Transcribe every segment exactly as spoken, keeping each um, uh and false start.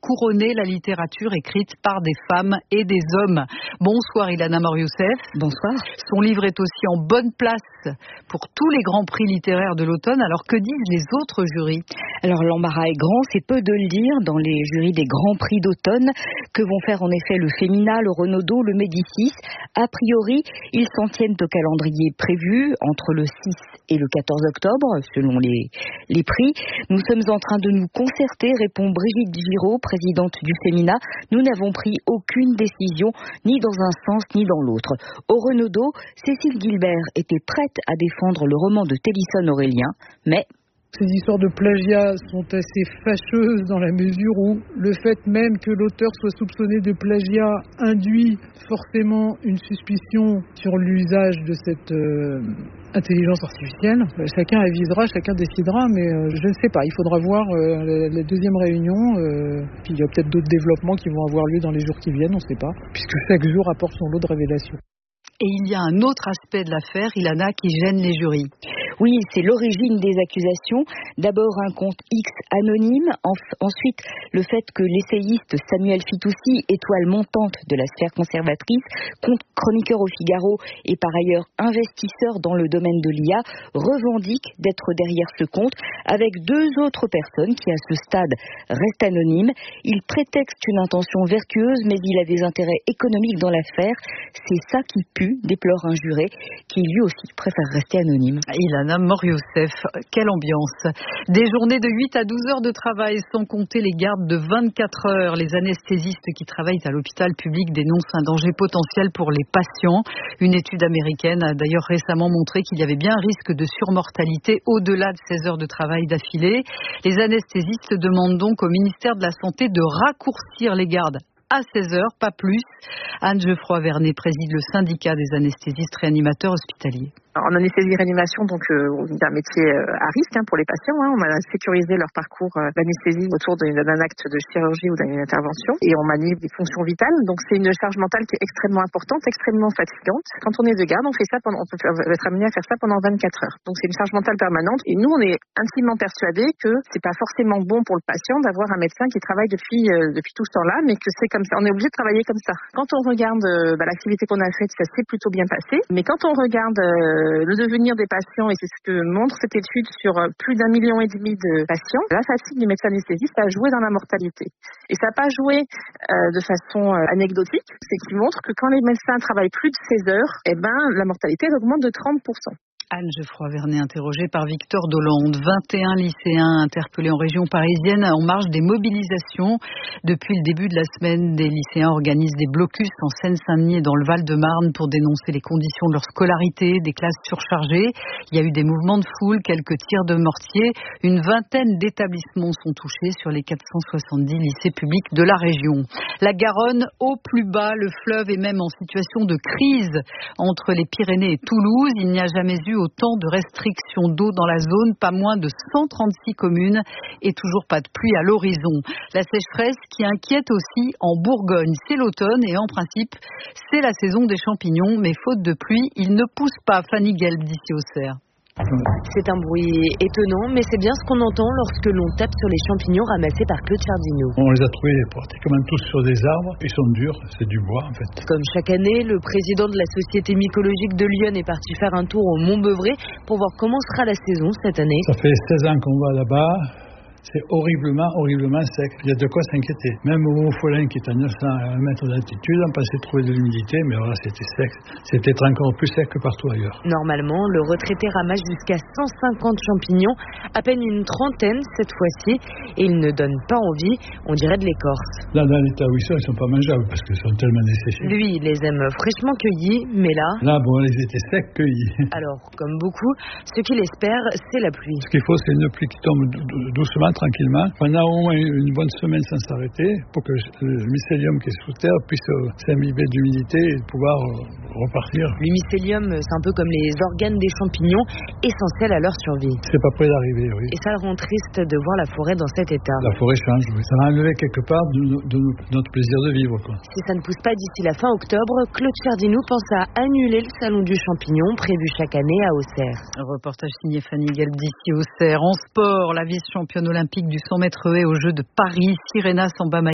couronner la littérature écrite par des femmes et des hommes. Bonsoir Ilana Mor-Youssef. Bonsoir. Son livre est aussi en bonne place pour tous les grands prix littéraires de l'automne. Alors que disent les autres jurys? Alors l'embarras est grand, c'est peu de le dire, dans les jurys des grands prix d'automne. Que vont faire en effet le Femina, le Renaudot, le Médicis? A priori, ils s'en tiennent au calendrier prévu entre le six et le quatorze octobre, selon les, les prix. Nous sommes en train de nous concerter, répond Brigitte Giraud, présidente du Femina. Nous n'avons pris aucune décision, ni dans un sens ni dans l'autre. Au Renaudot, Cécile Gilbert était prête à défendre le roman de Télisson Aurélien, mais... Ces histoires de plagiat sont assez fâcheuses dans la mesure où le fait même que l'auteur soit soupçonné de plagiat induit forcément une suspicion sur l'usage de cette euh, intelligence artificielle. Chacun avisera, chacun décidera, mais euh, je ne sais pas. Il faudra voir euh, la, la deuxième réunion. Euh, puis il y a peut-être d'autres développements qui vont avoir lieu dans les jours qui viennent, on ne sait pas, puisque chaque jour apporte son lot de révélations. Et il y a un autre aspect de l'affaire, Ilana, qui gêne les jurys. Oui, c'est l'origine des accusations. D'abord un compte X anonyme, en- ensuite le fait que l'essayiste Samuel Fitoussi, étoile montante de la sphère conservatrice, compte chroniqueur au Figaro et par ailleurs investisseur dans le domaine de l'I A, revendique d'être derrière ce compte avec deux autres personnes qui à ce stade restent anonymes. Il prétexte une intention vertueuse, mais il a des intérêts économiques dans l'affaire. C'est ça qui pue, déplore un juré qui lui aussi préfère rester anonyme. Ilana Mor-Youssef, quelle ambiance. Des journées de huit à douze heures de travail sans compter les gardes de vingt-quatre heures. Les anesthésistes qui travaillent à l'hôpital public dénoncent un danger potentiel pour les patients. Une étude américaine a d'ailleurs récemment montré qu'il y avait bien un risque de surmortalité au-delà de seize heures de travail d'affilée. Les anesthésistes demandent donc au ministère de la Santé de raccourcir les gardes à seize heures, pas plus. Anne Geoffroy-Vernet préside le syndicat des anesthésistes réanimateurs hospitaliers. En anesthésie-réanimation, donc euh, c'est un métier euh, à risque hein, pour les patients. Hein. On a sécurisé leur parcours euh, d'anesthésie autour d'un acte de chirurgie ou d'une intervention et on manie des fonctions vitales. Donc c'est une charge mentale qui est extrêmement importante, extrêmement fatigante. Quand on est de garde, on fait ça pendant, on peut être amené à faire ça pendant vingt-quatre heures. Donc c'est une charge mentale permanente et nous on est intimement persuadés que c'est pas forcément bon pour le patient d'avoir un médecin qui travaille depuis euh, depuis tout ce temps-là, mais que c'est comme ça. On est obligé de travailler comme ça. Quand on regarde euh, bah, l'activité qu'on a faite, ça s'est plutôt bien passé. Mais quand on regarde euh, le devenir des patients, et c'est ce que montre cette étude sur plus d'un million et demi de patients, la fatigue du médecin anesthésiste a joué dans la mortalité. Et ça n'a pas joué euh, de façon euh, anecdotique, c'est qu'il montre que quand les médecins travaillent plus de seize heures, eh ben, la mortalité elle augmente de trente pour cent. Anne Geoffroy-Vernet, interrogée par Victor Dolande. vingt et un lycéens interpellés en région parisienne en marge des mobilisations. Depuis le début de la semaine, des lycéens organisent des blocus en Seine-Saint-Denis et dans le Val-de-Marne pour dénoncer les conditions de leur scolarité, des classes surchargées. Il y a eu des mouvements de foule, quelques tirs de mortier. Une vingtaine d'établissements sont touchés sur les quatre cent soixante-dix lycées publics de la région. La Garonne, au plus bas, le fleuve est même en situation de crise entre les Pyrénées et Toulouse. Il n'y a jamais eu autant de restrictions d'eau dans la zone, pas moins de cent trente-six communes et toujours pas de pluie à l'horizon. La sécheresse qui inquiète aussi en Bourgogne. C'est l'automne et en principe, c'est la saison des champignons, mais faute de pluie, ils ne poussent pas. Fanny Gelb d'ici Auxerre. C'est un bruit étonnant, mais c'est bien ce qu'on entend lorsque l'on tape sur les champignons ramassés par Claude Chardino. On les a trouvés pratiquement tous sur des arbres. Ils sont durs, c'est du bois en fait. Comme chaque année, le président de la Société mycologique de Lyon est parti faire un tour au Mont-Beuvray pour voir comment sera la saison cette année. Ça fait seize ans qu'on va là-bas. C'est horriblement, horriblement sec. Il y a de quoi s'inquiéter. Même au Haut-Folin, qui est à neuf cents mètres d'altitude, on pensait trouver de l'humidité, mais alors là, c'était sec. C'était encore plus sec que partout ailleurs. Normalement, le retraité ramasse jusqu'à cent cinquante champignons, à peine une trentaine cette fois-ci, et ils ne donnent pas envie, on dirait de l'écorce. Là, dans l'état où ils sont, ils sont pas mangeables, parce qu'ils sont tellement desséchés. Lui, il les aime fraîchement cueillis, mais là... Là, bon, ils étaient secs cueillis. Alors, comme beaucoup, ce qu'il espère, c'est la pluie. Ce qu'il faut, c'est une pluie qui tombe doucement, tranquillement, pendant au moins une bonne semaine sans s'arrêter, pour que le mycélium qui est sous terre puisse s'imbiber d'humidité et pouvoir repartir. Le mycélium, c'est un peu comme les organes des champignons, essentiels à leur survie. C'est pas près d'arriver, oui. Et ça rend triste de voir la forêt dans cet état. La forêt change, oui. Ça va enlever quelque part de, de, de notre plaisir de vivre, quoi. Si ça ne pousse pas d'ici la fin octobre, Claude Chardino pense à annuler le salon du champignon prévu chaque année à Auxerre. Un reportage signé Fanny Gelb d'ici Auxerre. En sport, la vice-championne olympique du cent mètres haies aux Jeux de Paris, Sirena Sambamaï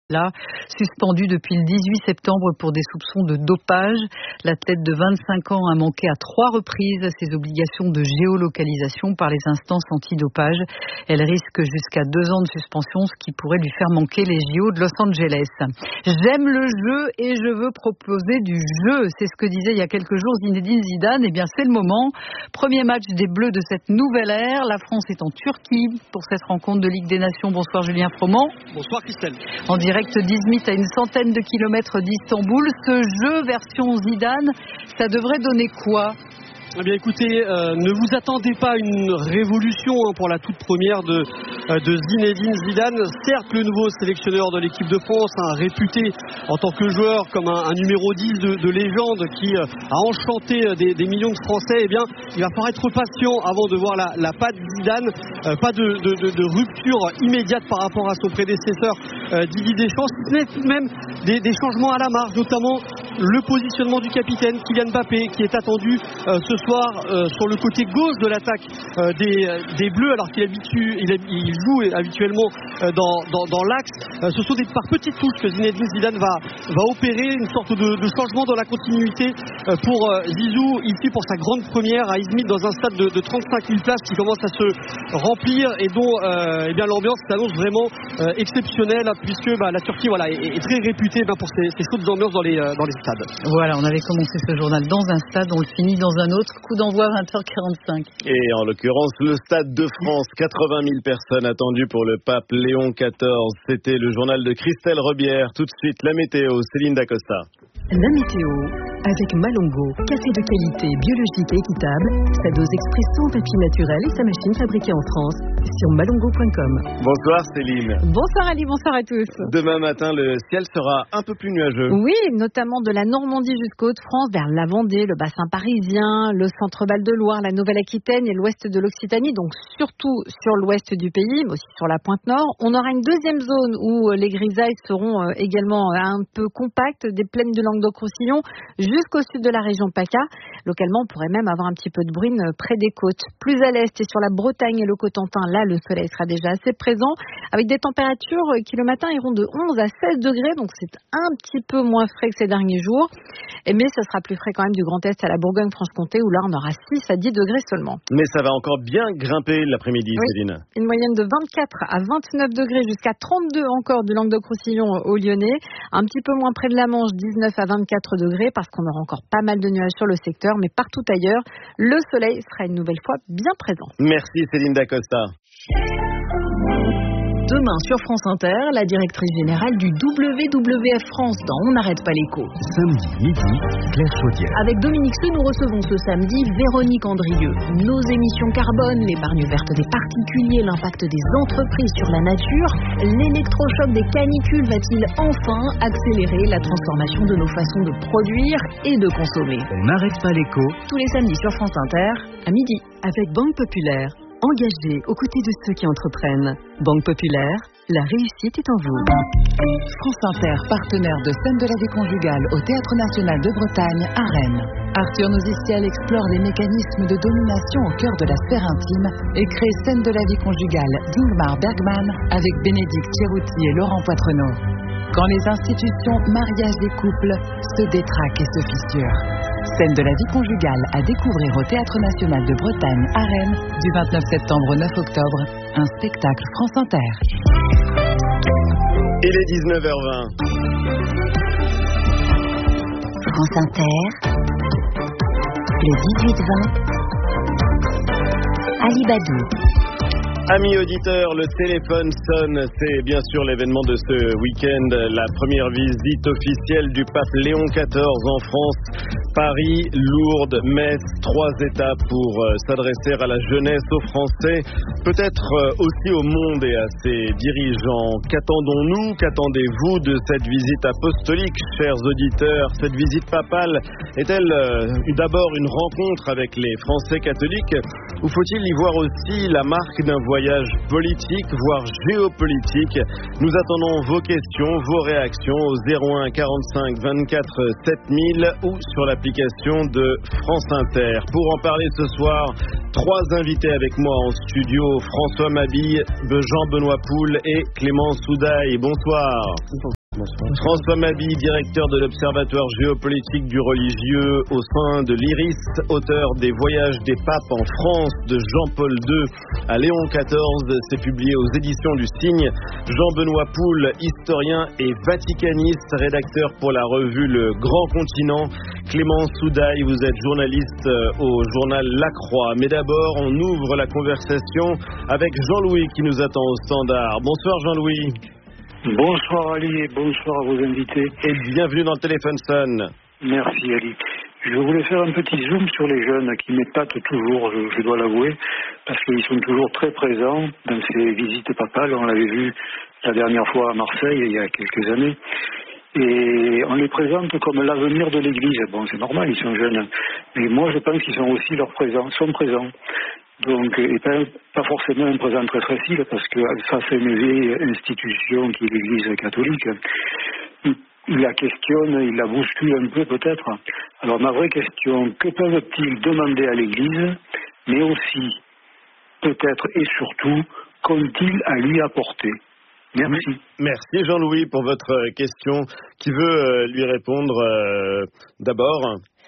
Là, suspendu depuis le dix-huit septembre pour des soupçons de dopage. L'athlète de vingt-cinq ans a manqué à trois reprises à ses obligations de géolocalisation par les instances antidopage. Elle risque jusqu'à deux ans de suspension, ce qui pourrait lui faire manquer les J O de Los Angeles. J'aime le jeu et je veux proposer du jeu. C'est ce que disait il y a quelques jours Zinedine Zidane. Eh bien, c'est le moment. Premier match des Bleus de cette nouvelle ère. La France est en Turquie pour cette rencontre de Ligue des Nations. Bonsoir Julien Froment. Bonsoir Christelle. En direct d'Izmit à une centaine de kilomètres d'Istanbul. Ce jeu version Zidane, ça devrait donner quoi ? Eh bien écoutez, euh, ne vous attendez pas à une révolution hein, pour la toute première de, euh, de Zinedine Zidane. Certes, le nouveau sélectionneur de l'équipe de France, hein, réputé en tant que joueur comme un, un numéro dix de, de légende qui euh, a enchanté des, des millions de Français, eh bien, il va falloir être patient avant de voir la, la patte Zidane. Euh, pas de, de, de, de rupture immédiate par rapport à son prédécesseur euh, Didier Deschamps, mais tout de même des, des changements à la marge, notamment le positionnement du capitaine Kylian Mbappé qui est attendu euh, ce soir euh, sur le côté gauche de l'attaque euh, des, des Bleus, alors qu'il habitue, il, il joue habituellement euh, dans, dans, dans l'axe. Euh, ce sont des par petites touches que Zinedine Zidane va, va opérer, une sorte de, de changement dans la continuité euh, pour euh, Zizou, ici pour sa grande première à Izmit dans un stade de, de trente-cinq mille places qui commence à se remplir et dont euh, eh bien, l'ambiance s'annonce vraiment euh, exceptionnelle, puisque bah, la Turquie voilà, est, est très réputée bah, pour ses, ses chaudes ambiances dans les, euh, dans les stades. Voilà, on avait commencé ce journal dans un stade, on le finit dans un autre. Coup d'envoi vingt heures quarante-cinq. Et en l'occurrence, le Stade de France, quatre-vingt mille personnes attendues pour le pape Léon quatorze. C'était le journal de Christelle Rebière. Tout de suite, la météo, Céline Dacosta. La météo, avec Malongo, café de qualité, biologique et équitable, sa dose express sans papier naturel et sa machine fabriquée en France sur malongo point com. Bonsoir Céline. Bonsoir Ali, bonsoir à tous. Demain matin, le ciel sera un peu plus nuageux. Oui, notamment de la Normandie jusqu'aux Hauts-de-France, vers la Vendée, le bassin parisien, le centre-Val de Loire, la Nouvelle-Aquitaine et l'ouest de l'Occitanie, donc surtout sur l'ouest du pays, mais aussi sur la pointe nord. On aura une deuxième zone où les grisailles seront également un peu compactes, des plaines de Languedoc-Roussillon jusqu'au sud de la région PACA. Localement, on pourrait même avoir un petit peu de bruine près des côtes. Plus à l'est et sur la Bretagne et le Cotentin, là, le soleil sera déjà assez présent, avec des températures qui le matin iront de onze à seize degrés, donc c'est un petit peu moins frais que ces derniers jours. Mais ça sera plus frais quand même du Grand Est à la Bourgogne-Franche-Comté, où là, on aura six à dix degrés seulement. Mais ça va encore bien grimper l'après-midi, oui, Céline. Une moyenne de vingt-quatre à vingt-neuf degrés, jusqu'à trente-deux encore du Languedoc-Roussillon au Lyonnais. Un petit peu moins près de la Manche, dix-neuf à vingt-quatre degrés, parce qu'on aura encore pas mal de nuages sur le secteur, mais partout ailleurs, le soleil sera une nouvelle fois bien présent. Merci Céline Dacosta. Demain sur France Inter, la directrice générale du W W F France dans On n'arrête pas l'écho. Samedi midi, Claire Chaudière. Avec Dominique Seux, nous recevons ce samedi Véronique Andrieux. Nos émissions carbone, l'épargne verte des particuliers, l'impact des entreprises sur la nature, l'électrochoc des canicules va-t-il enfin accélérer la transformation de nos façons de produire et de consommer? On n'arrête pas l'écho. Tous les samedis sur France Inter, à midi. Avec Banque Populaire. Engagé aux côtés de ceux qui entreprennent. Banque Populaire, la réussite est en vous. France Inter, partenaire de Scène de la vie conjugale au Théâtre National de Bretagne à Rennes. Arthur Noziciel explore les mécanismes de domination au cœur de la sphère intime et crée Scène de la vie conjugale d'Ingmar Bergman avec Bénédicte Thierrouty et Laurent Poitrenaud. Quand les institutions, mariages des couples se détraquent et se fissurent. Scène de la vie conjugale à découvrir au Théâtre National de Bretagne à Rennes du vingt-neuf septembre au neuf octobre. Un spectacle France Inter. Il est dix-neuf heures vingt. France Inter. Le dix-huit vingt. Ali Badou. Amis auditeurs, le téléphone sonne. C'est bien sûr l'événement de ce week-end, la première visite officielle du pape Léon quatorze en France. Paris, Lourdes, Metz, trois étapes pour euh, s'adresser à la jeunesse, aux Français, peut-être euh, aussi au monde et à ses dirigeants. Qu'attendons-nous, qu'attendez-vous de cette visite apostolique, chers auditeurs? Cette visite papale est-elle euh, d'abord une rencontre avec les Français catholiques, ou faut-il y voir aussi la marque d'un voyage politique, voire géopolitique? Nous attendons vos questions, vos réactions au zéro un quarante-cinq vingt-quatre sept mille ou sur l'application de France Inter. Pour en parler ce soir, trois invités avec moi en studio: François Mabille, Jean-Benoît Poul et Clément Soudaille. Bonsoir. Bonsoir. François Mabille, directeur de l'Observatoire géopolitique du religieux au sein de l'I R I S, auteur des Voyages des papes en France de Jean-Paul deux à Léon quatorze, c'est publié aux éditions du Cygne. Jean-Benoît Poul, historien et vaticaniste, rédacteur pour la revue Le Grand Continent. Clément Soudaille, vous êtes journaliste au journal La Croix. Mais d'abord, on ouvre la conversation avec Jean-Louis qui nous attend au standard. Bonsoir Jean-Louis. Bonsoir Ali et bonsoir à vos invités. Et bienvenue dans le téléphone sonne. Merci Ali. Je voulais faire un petit zoom sur les jeunes qui m'épatent toujours, je, je dois l'avouer, parce qu'ils sont toujours très présents dans ces visites papales. On l'avait vu la dernière fois à Marseille, il y a quelques années. Et on les présente comme l'avenir de l'Église. Bon, c'est normal, ils sont jeunes. Mais moi, je pense qu'ils sont aussi leur présents, sont présents. Donc, et pas, pas forcément un présent très facile, parce que face à une vieille institution qui est l'Église catholique, il la questionne, il la bouscule un peu peut-être. Alors, ma vraie question, que peuvent-ils demander à l'Église, mais aussi, peut-être et surtout, qu'ont-ils à lui apporter ? Merci. Merci Jean-Louis pour votre question. Qui veut lui répondre euh, d'abord ?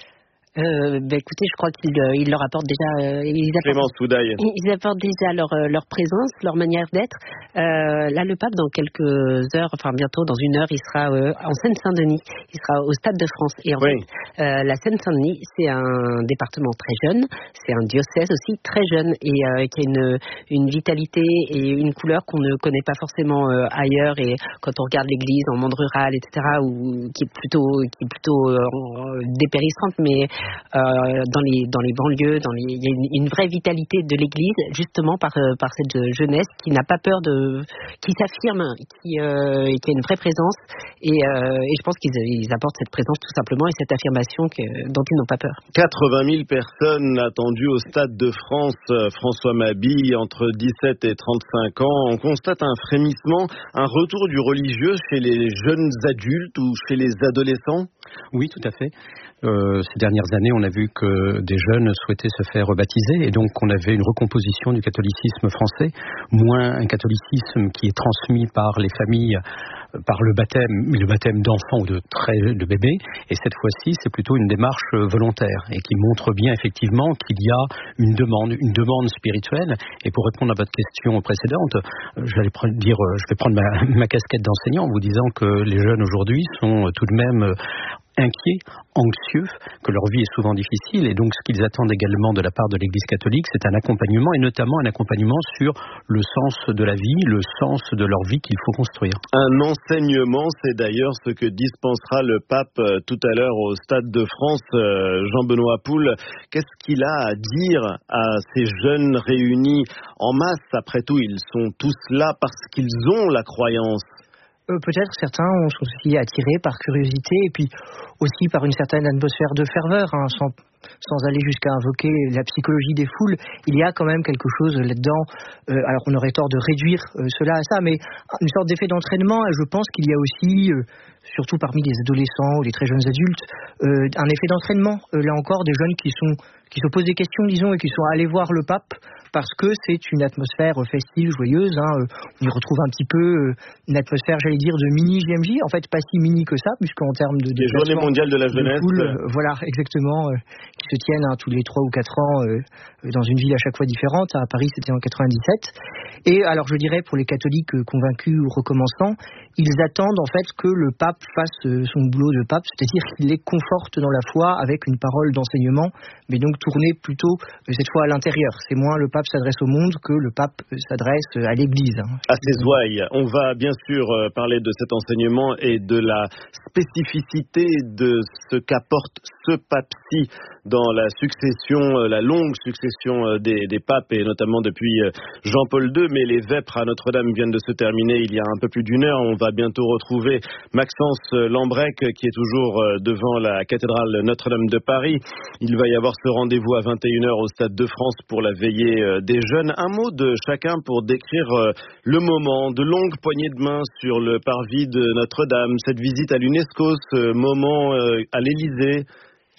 Euh, bah écoutez, je crois qu'ils euh, ils leur apportent déjà, euh, ils, apportent, ils apportent déjà leur euh, leur présence, leur manière d'être. Euh, là, le pape, dans quelques heures, enfin bientôt, dans une heure, il sera euh, en Seine-Saint-Denis. Il sera au Stade de France. Et en oui. fait, euh, la Seine-Saint-Denis, c'est un département très jeune, c'est un diocèse aussi très jeune et euh, qui a une une vitalité et une couleur qu'on ne connaît pas forcément euh, ailleurs. Et quand on regarde l'église en monde rural, et cetera, ou qui est plutôt qui est plutôt euh, dépérissante, mais Euh, dans les dans les banlieues, dans les, il y a une, une vraie vitalité de l'Église justement par par cette jeunesse qui n'a pas peur de, qui s'affirme, qui euh, qui a une vraie présence et, euh, et je pense qu'ils ils apportent cette présence tout simplement et cette affirmation que, dont ils n'ont pas peur. quatre-vingt mille personnes attendues au Stade de France. François Mabille, entre dix-sept et trente-cinq ans, on constate un frémissement, un retour du religieux chez les jeunes adultes ou chez les adolescents. Oui, tout à fait. Euh, ces dernières années, on a vu que des jeunes souhaitaient se faire rebaptiser et donc on avait une recomposition du catholicisme français, moins un catholicisme qui est transmis par les familles, par le baptême, le baptême d'enfants ou de, très, de bébés, et cette fois-ci, c'est plutôt une démarche volontaire et qui montre bien effectivement qu'il y a une demande, une demande spirituelle. Et pour répondre à votre question précédente, je vais dire, je vais prendre ma, ma casquette d'enseignant en vous disant que les jeunes aujourd'hui sont tout de même inquiets, anxieux, que leur vie est souvent difficile et donc ce qu'ils attendent également de la part de l'Église catholique, c'est un accompagnement et notamment un accompagnement sur le sens de la vie, le sens de leur vie qu'il faut construire. Un enseignement, c'est d'ailleurs ce que dispensera le pape tout à l'heure au Stade de France. Jean-Benoît Poul, qu'est-ce qu'il a à dire à ces jeunes réunis en masse? Après tout, ils sont tous là parce qu'ils ont la croyance. Euh, peut-être certains sont aussi attirés par curiosité et puis aussi par une certaine atmosphère de ferveur, hein, sans, sans aller jusqu'à invoquer la psychologie des foules. Il y a quand même quelque chose là-dedans. Euh, alors on aurait tort de réduire euh, cela à ça, mais une sorte d'effet d'entraînement. Et je pense qu'il y a aussi, euh, surtout parmi les adolescents ou les très jeunes adultes, euh, un effet d'entraînement. Euh, là encore, des jeunes qui sont qui se posent des questions, disons, et qui sont allés voir le pape parce que c'est une atmosphère festive, joyeuse. Hein. On y retrouve un petit peu une atmosphère, j'allais dire, de mini-J M J. En fait, pas si mini que ça, puisqu'en termes de... Les Journées mondiales de la jeunesse. De foule, euh, voilà, exactement, euh, qui se tiennent hein, tous les trois ou quatre ans euh, dans une ville à chaque fois différente. À Paris, c'était en quatre-vingt-dix-sept. Et alors, je dirais, pour les catholiques euh, convaincus ou recommençants, ils attendent en fait que le pape fasse euh, son boulot de pape, c'est-à-dire qu'il les conforte dans la foi avec une parole d'enseignement, mais donc tourner plutôt euh, cette fois à l'intérieur. C'est moins le pape s'adresse au monde que le pape euh, s'adresse à l'Église. Hein. À ses ouailles. On va bien sûr euh, parler de cet enseignement et de la spécificité de ce qu'apporte ce pape-ci dans la succession, euh, la longue succession euh, des, des papes et notamment depuis euh, Jean-Paul deux. Mais les vêpres à Notre-Dame viennent de se terminer il y a un peu plus d'une heure. On va bientôt retrouver Maxence Lambrec qui est toujours euh, devant la cathédrale Notre-Dame de Paris. Il va y avoir ce rendez-vous à vingt et une heures au Stade de France pour la veillée euh, des jeunes. Un mot de chacun pour décrire euh, le moment, de longues poignées de main sur le parvis de Notre-Dame, cette visite à l'UNESCO, ce moment euh, à l'Élysée.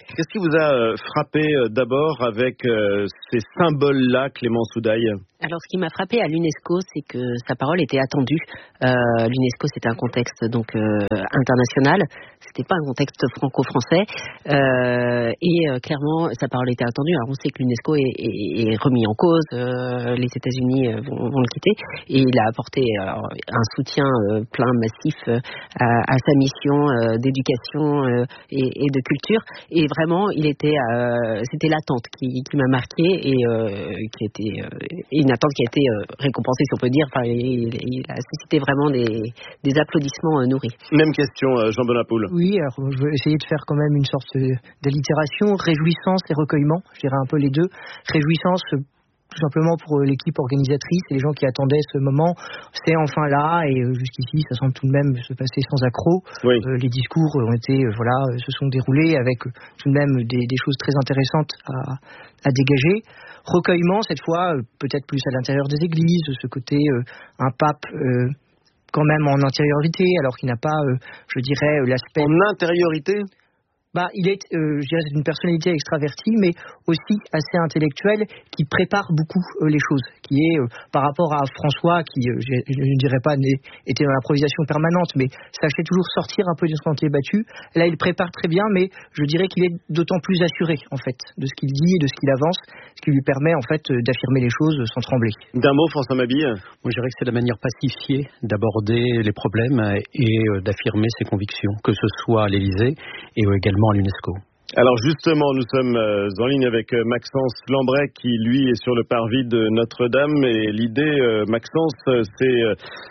Qu'est-ce qui vous a frappé d'abord avec ces symboles-là, Clémence Houdaille ? Alors, ce qui m'a frappé à l'UNESCO, c'est que sa parole était attendue. Euh, L'UNESCO, c'était un contexte donc euh, international. C'était pas un contexte franco-français. Euh, et euh, clairement, sa parole était attendue. Alors, on sait que l'UNESCO est, est, est remis en cause. Euh, les États-Unis vont, vont le quitter. Et il a apporté alors, un soutien euh, plein, massif euh, à, à sa mission euh, d'éducation euh, et, et de culture. Et vraiment, il était, euh, c'était l'attente qui, qui m'a marqué et euh, qui était euh, une attente qui a été euh, récompensée, si on peut dire. Enfin, il, il a suscité vraiment des, des applaudissements euh, nourris. Même question, euh, Jean Benapoul. Oui, alors je vais essayer de faire quand même une sorte d'allitération, réjouissance et recueillement, je dirais un peu les deux. Réjouissance, tout simplement pour l'équipe organisatrice et les gens qui attendaient ce moment, c'est enfin là et jusqu'ici ça semble tout de même se passer sans accroc. Oui. Euh, les discours ont été, euh, voilà, se sont déroulés avec tout de même des, des choses très intéressantes à, à dégager. Recueillement cette fois, euh, peut-être plus à l'intérieur des églises, ce côté euh, un pape euh, quand même en intériorité, alors qu'il n'a pas, euh, je dirais, l'aspect... En intériorité ? Bah, il est, euh, je dirais, c'est une personnalité extravertie, mais aussi assez intellectuelle, qui prépare beaucoup euh, les choses, qui est, euh, par rapport à François, qui, euh, je, je ne dirais pas, était dans l'improvisation permanente, mais sachait toujours sortir un peu du sentier battu. Là, il prépare très bien, mais je dirais qu'il est d'autant plus assuré, en fait, de ce qu'il dit et de ce qu'il avance, ce qui lui permet, en fait, d'affirmer les choses sans trembler. D'un mot, François Mabille ? Moi, je dirais que c'est la manière pacifiée d'aborder les problèmes et d'affirmer ses convictions, que ce soit à l'Élysée et également à l'UNESCO. Alors justement, nous sommes en ligne avec Maxence Lambret qui, lui, est sur le parvis de Notre-Dame. Et l'idée, Maxence, c'est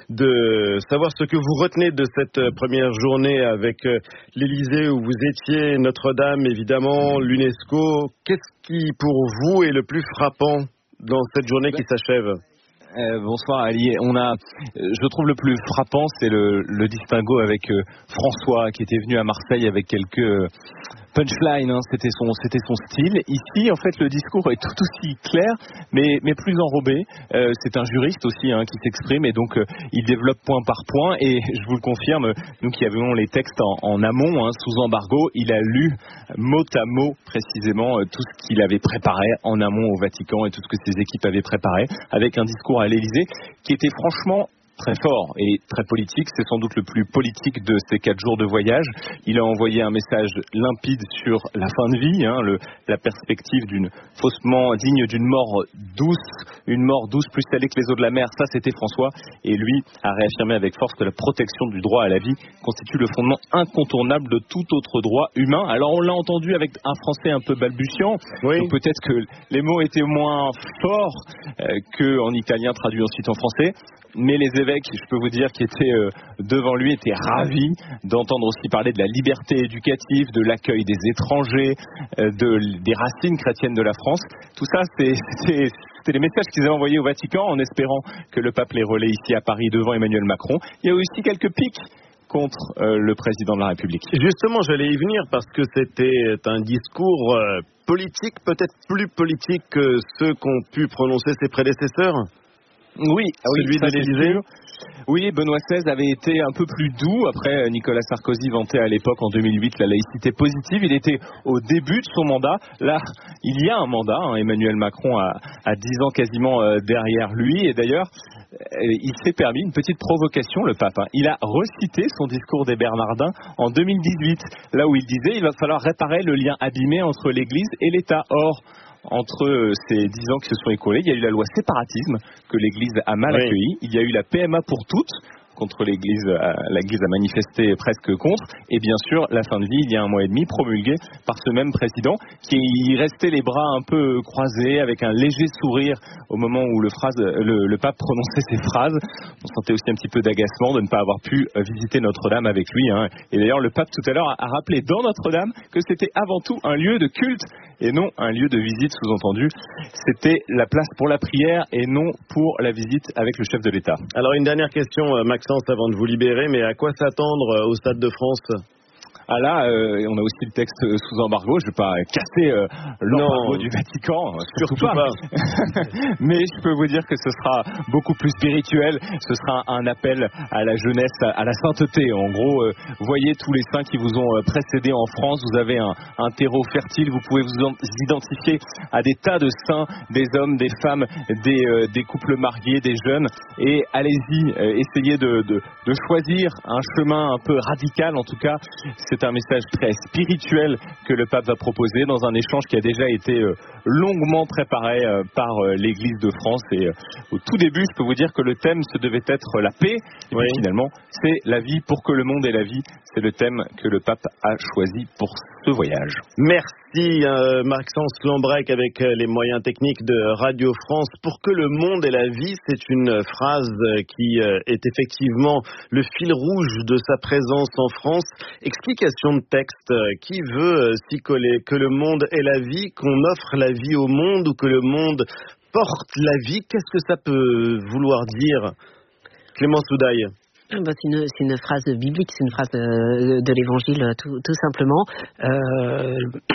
de savoir ce que vous retenez de cette première journée avec l'Élysée où vous étiez, Notre-Dame, évidemment, l'UNESCO. Qu'est-ce qui, pour vous, est le plus frappant dans cette journée qui s'achève ? Euh, bonsoir Ali. On a, je trouve le plus frappant, c'est le, le distinguo avec euh, François qui était venu à Marseille avec quelques euh, punchlines. Hein, c'était son, c'était son style. Ici, en fait, le discours est tout aussi clair, mais, mais plus enrobé. Euh, c'est un juriste aussi hein, qui s'exprime et donc euh, il développe point par point. Et je vous le confirme, nous qui avions les textes en, en amont, hein, sous embargo, il a lu mot à mot précisément euh, tout ce qu'il avait préparé en amont au Vatican et tout ce que ses équipes avaient préparé, avec un discours à l'Élysée qui était franchement très fort et très politique. C'est sans doute le plus politique de ces quatre jours de voyage. Il a envoyé un message limpide sur la fin de vie, hein, le, la perspective d'une faussement digne d'une mort douce, une mort douce plus salée que les eaux de la mer. Ça, c'était François. Et lui a réaffirmé avec force que la protection du droit à la vie constitue le fondement incontournable de tout autre droit humain. Alors, on l'a entendu avec un français un peu balbutiant. Oui. Donc, peut-être que les mots étaient moins forts euh, qu'en italien traduit ensuite en français. Mais les évêques, je peux vous dire, qui étaient euh, devant lui, étaient ravis d'entendre aussi parler de la liberté éducative, de l'accueil des étrangers, euh, de, des racines chrétiennes de la France. Tout ça, c'est, c'est, c'était les messages qu'ils avaient envoyés au Vatican en espérant que le pape les relaie ici à Paris devant Emmanuel Macron. Il y a aussi quelques pics contre euh, le président de la République. Justement, j'allais y venir parce que c'était un discours euh, politique, peut-être plus politique que ceux qu'ont pu prononcer ses prédécesseurs. Oui, celui oui, de l'Élysée. Oui, Benoît seize avait été un peu plus doux. Après, Nicolas Sarkozy vantait à l'époque, en deux mille huit, la laïcité positive. Il était au début de son mandat. Là, il y a un mandat. Hein. Emmanuel Macron a, a dix ans quasiment euh, derrière lui. Et d'ailleurs, euh, il s'est permis une petite provocation, le pape. Hein. Il a recité son discours des Bernardins en deux mille dix-huit, là où il disait il va falloir réparer le lien abîmé entre l'Église et l'État. Or, entre ces dix ans qui se sont écoulés, il y a eu la loi séparatisme que l'Église a mal oui. accueillie. Il y a eu la P M A pour toutes, contre l'Église, l'Église a manifesté presque contre, et bien sûr la fin de vie il y a un mois et demi promulguée par ce même président qui restait les bras un peu croisés avec un léger sourire au moment où le, phrase, le, le pape prononçait ses phrases. On sentait aussi un petit peu d'agacement de ne pas avoir pu visiter Notre-Dame avec lui, hein. Et d'ailleurs le pape tout à l'heure a rappelé dans Notre-Dame que c'était avant tout un lieu de culte et non un lieu de visite, sous-entendu. C'était la place pour la prière et non pour la visite avec le chef de l'État. Alors une dernière question, Maxence, avant de vous libérer, mais à quoi s'attendre au Stade de France ? Ah là, euh, on a aussi le texte sous embargo. Je ne vais pas casser euh, l'embargo du Vatican, surtout, surtout pas. pas. Mais je peux vous dire que ce sera beaucoup plus spirituel. Ce sera un appel à la jeunesse, à la sainteté. En gros, euh, voyez tous les saints qui vous ont précédés en France. Vous avez un, un terreau fertile. Vous pouvez vous identifier à des tas de saints, des hommes, des femmes, des, euh, des couples mariés, des jeunes. Et allez-y, euh, essayez de, de, de choisir un chemin un peu radical. En tout cas, c'est un message très spirituel que le pape va proposer dans un échange qui a déjà été euh, longuement préparé euh, par euh, l'Église de France. Et euh, au tout début, je peux vous dire que le thème, ce devait être la paix. Et oui. Puis finalement, c'est la vie pour que le monde ait la vie. C'est le thème que le pape a choisi pour ce voyage. Merci euh, Maxence Lambrec avec les moyens techniques de Radio France. Pour que le monde ait la vie, c'est une phrase qui euh, est effectivement le fil rouge de sa présence en France. Explication de texte, euh, qui veut euh, s'y coller? Que le monde ait la vie, qu'on offre la vie au monde ou que le monde porte la vie? Qu'est-ce que ça peut vouloir dire? Clément Soudaille. Bah, c'est, une, c'est une phrase biblique, c'est une phrase de, de l'Évangile, tout, tout simplement. Euh,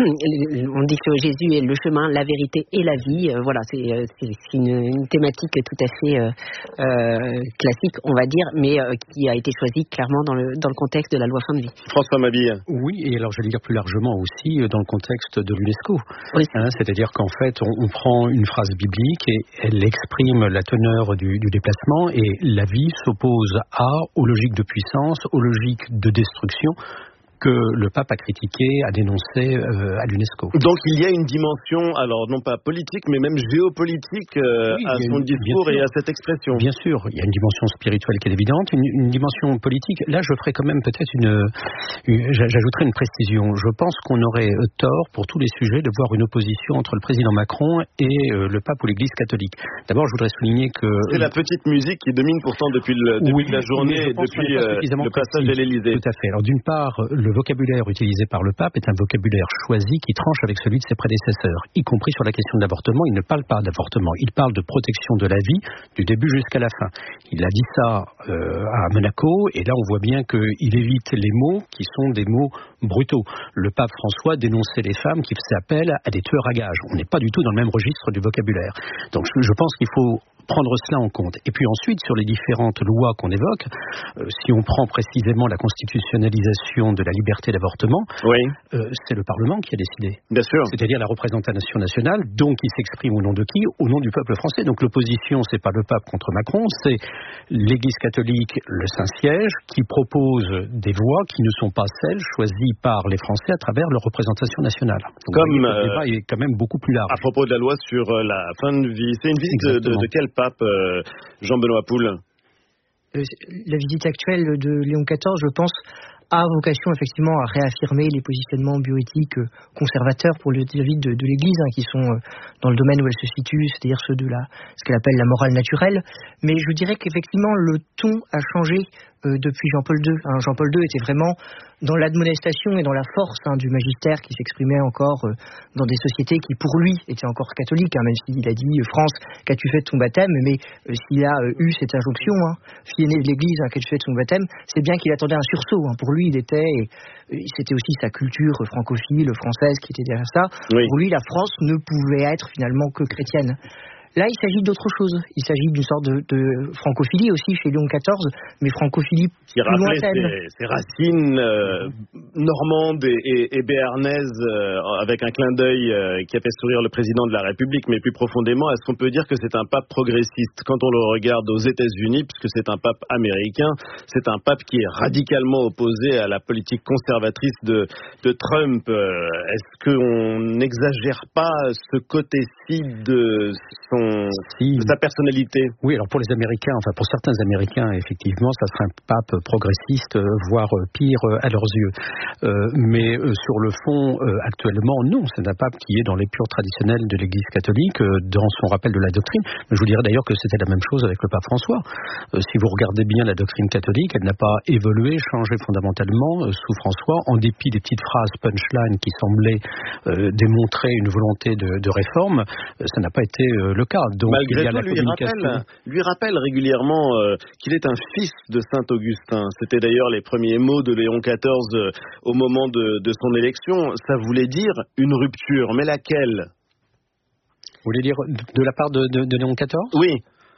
on dit que Jésus est le chemin, la vérité et la vie. Euh, voilà, c'est, c'est, c'est une, une thématique tout à fait euh, euh, classique, on va dire, mais euh, qui a été choisie clairement dans le, dans le contexte de la loi fin de vie. François Mabille. Oui, et alors je vais dire plus largement aussi dans le contexte de l'UNESCO. Oui. Hein, c'est-à-dire qu'en fait, on, on prend une phrase biblique et elle exprime la teneur du, du déplacement, et la vie s'oppose à aux logiques de puissance, aux logiques de destruction que le pape a critiqué, a dénoncé euh, à l'UNESCO. Donc il y a une dimension, alors non pas politique, mais même géopolitique euh, oui, à son une, discours et à cette expression. Bien sûr, il y a une dimension spirituelle qui est évidente, une, une dimension politique. Là, je ferai quand même peut-être une, une... J'ajouterai une précision. Je pense qu'on aurait tort, pour tous les sujets, de voir une opposition entre le président Macron et euh, le pape ou l'Église catholique. D'abord, je voudrais souligner que... C'est la petite musique qui domine pourtant depuis, le, depuis oui, la journée et depuis euh, le passage de l'Élysée. Tout à fait. Alors d'une part, le vocabulaire utilisé par le pape est un vocabulaire choisi qui tranche avec celui de ses prédécesseurs, y compris sur la question de l'avortement. Il ne parle pas d'avortement, il parle de protection de la vie du début jusqu'à la fin. Il a dit ça euh, à Monaco, et là on voit bien qu'il évite les mots qui sont des mots brutaux. Le pape François dénonçait les femmes qui faisaient appel à des tueurs à gages. On n'est pas du tout dans le même registre du vocabulaire. Donc je, je pense qu'il faut prendre cela en compte. Et puis ensuite, sur les différentes lois qu'on évoque, euh, si on prend précisément la constitutionnalisation de la liberté d'avortement, oui. euh, c'est le Parlement qui a décidé. Bien sûr. C'est-à-dire la représentation nationale, donc il s'exprime au nom de qui? Au nom du peuple français. Donc l'opposition, c'est pas le pape contre Macron, c'est l'Église catholique, le Saint-Siège, qui propose des voies qui ne sont pas celles choisies par les Français à travers leur représentation nationale. Donc, Comme voyez, le débat euh, est quand même beaucoup plus large. À propos de la loi sur la fin de vie, c'est une visite de, de, de quel pape, euh, Jean-Benoît Poul? euh, La visite actuelle de Léon quatorze, je pense, a vocation effectivement à réaffirmer les positionnements bioéthiques conservateurs, pour le dire vite, de, de l'Église, hein, qui sont dans le domaine où elle se situe, c'est-à-dire ceux de la, ce qu'elle appelle la morale naturelle. Mais je dirais qu'effectivement, le ton a changé euh, depuis Jean-Paul deux. Hein. Jean-Paul deux était vraiment dans l'admonestation et dans la force hein, du magistère qui s'exprimait encore euh, dans des sociétés qui, pour lui, étaient encore catholiques, hein, même s'il a dit « France, qu'as-tu fait de ton baptême ?» Mais euh, s'il a euh, eu cette injonction, hein, « Fille aînée de l'Église, hein, qu'as-tu fait de ton baptême ?» C'est bien qu'il attendait un sursaut. Hein. Pour lui, il était... Et, et c'était aussi sa culture francophile, française, qui était derrière ça. Oui. Pour lui, la France ne pouvait être finalement que chrétienne. Là, il s'agit d'autre chose. Il s'agit d'une sorte de, de francophilie aussi chez Léon quatorze, mais francophilie qui rappelait ses, ses racines euh, normandes et, et, et béarnaises euh, avec un clin d'œil euh, qui a fait sourire le président de la République. Mais plus profondément, est-ce qu'on peut dire que c'est un pape progressiste? Quand on le regarde aux États-Unis, puisque c'est un pape américain, c'est un pape qui est radicalement opposé à la politique conservatrice de, de Trump. Euh, est-ce qu'on n'exagère pas ce côté-ci de son Si. de sa personnalité? Oui, alors pour les Américains, enfin pour certains Américains, effectivement, ça serait un pape progressiste, voire pire à leurs yeux. Euh, mais euh, sur le fond, euh, actuellement, non, c'est un pape qui est dans l'épure traditionnelle de l'Église catholique, euh, dans son rappel de la doctrine. Mais je vous dirais d'ailleurs que c'était la même chose avec le pape François. Euh, si vous regardez bien la doctrine catholique, elle n'a pas évolué, changé fondamentalement euh, sous François, en dépit des petites phrases punchline qui semblaient euh, démontrer une volonté de, de réforme. Euh, ça n'a pas été euh, le cas. Donc, malgré il y a tout, la lui communication. rappelle, lui rappelle régulièrement euh, qu'il est un fils de Saint-Augustin. C'était d'ailleurs les premiers mots de Léon quatorze euh, au moment de, de son élection. Ça voulait dire une rupture, mais laquelle? Vous voulez dire de la part de, de, de Léon quatorze? Oui.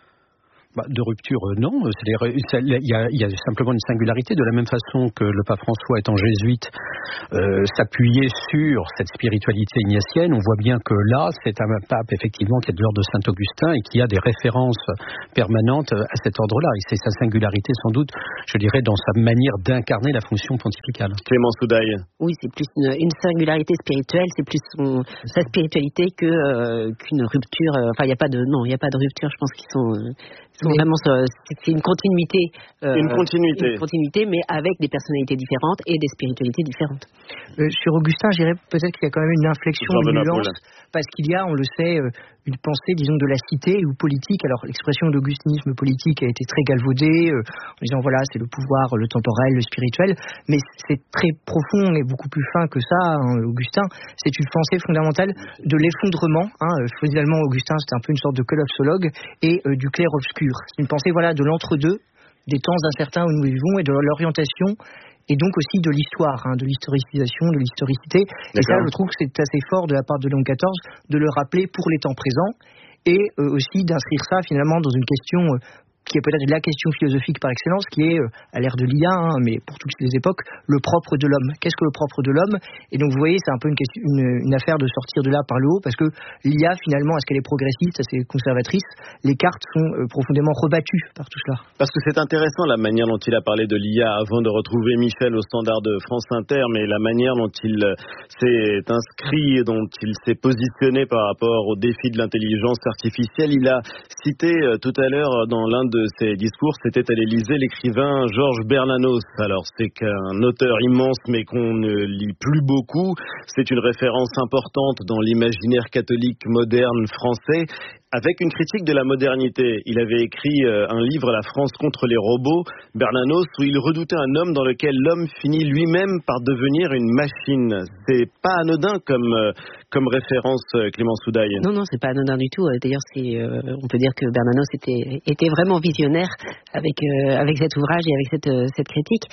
Bah, de rupture, euh, non. C'est-à-dire, il y, a, il y a simplement une singularité. De la même façon que le pape François, étant jésuite, euh, s'appuyait sur cette spiritualité ignatienne, on voit bien que là, c'est un pape, effectivement, qui est de l'ordre de Saint-Augustin et qui a des références permanentes à cet ordre-là. Et c'est sa singularité, sans doute, je dirais, dans sa manière d'incarner la fonction pontificale. Clément Soudaille. Oui, c'est plus une, une singularité spirituelle, c'est plus son, sa spiritualité que, euh, qu'une rupture. Euh, enfin, il n'y a pas de, non, il n'y a pas de rupture. Je pense qu'ils sont... Euh, Mais vraiment, c'est une continuité, euh, une continuité, une continuité, mais avec des personnalités différentes et des spiritualités différentes. Euh, sur Augustin, je dirais peut-être qu'il y a quand même une inflexion, une nuance, parce qu'il y a, on le sait, euh, une pensée, disons, de la cité ou politique. Alors, l'expression d'augustinisme politique a été très galvaudée, euh, en disant voilà, c'est le pouvoir, le temporel, le spirituel, mais c'est très profond et beaucoup plus fin que ça. Hein, Augustin, c'est une pensée fondamentale de l'effondrement. Hein, finalement, Augustin, c'était un peu une sorte de collapsologue et euh, du clair-obscur. C'est une pensée voilà, de l'entre-deux, des temps incertains où nous vivons et de l'orientation, et donc aussi de l'histoire, hein, de l'historicisation, de l'historicité. Et ça, je trouve que c'est assez fort de la part de Léon quatorze de le rappeler pour les temps présents, et euh, aussi d'inscrire ça finalement dans une question... Euh, qui est peut-être la question philosophique par excellence, qui est, euh, à l'ère de l'I A, hein, mais pour toutes les époques, le propre de l'homme. Qu'est-ce que le propre de l'homme? Et donc, vous voyez, c'est un peu une, question, une, une affaire de sortir de là par le haut, parce que l'I A, finalement, est-ce qu'elle est progressiste, est-ce qu'elle est conservatrice? Les cartes sont euh, profondément rebattues par tout cela. Parce que c'est intéressant la manière dont il a parlé de l'I A avant de retrouver Michel au standard de France Inter, mais la manière dont il s'est inscrit, dont il s'est positionné par rapport au défi de l'intelligence artificielle. Il a cité euh, tout à l'heure dans l'un de de ses discours, c'était à l'Élysée l'écrivain Georges Bernanos. Alors c'est qu'un auteur immense mais qu'on ne lit plus beaucoup. C'est une référence importante dans l'imaginaire catholique moderne français, avec une critique de la modernité. Il avait écrit euh, un livre, La France contre les robots, Bernanos, où il redoutait un homme dans lequel l'homme finit lui-même par devenir une machine. C'est pas anodin comme, euh, comme référence, euh, Clément Soudaille. Non, non, c'est pas anodin du tout. D'ailleurs, c'est, euh, on peut dire que Bernanos était, était vraiment visionnaire avec, euh, avec cet ouvrage et avec cette, euh, cette critique.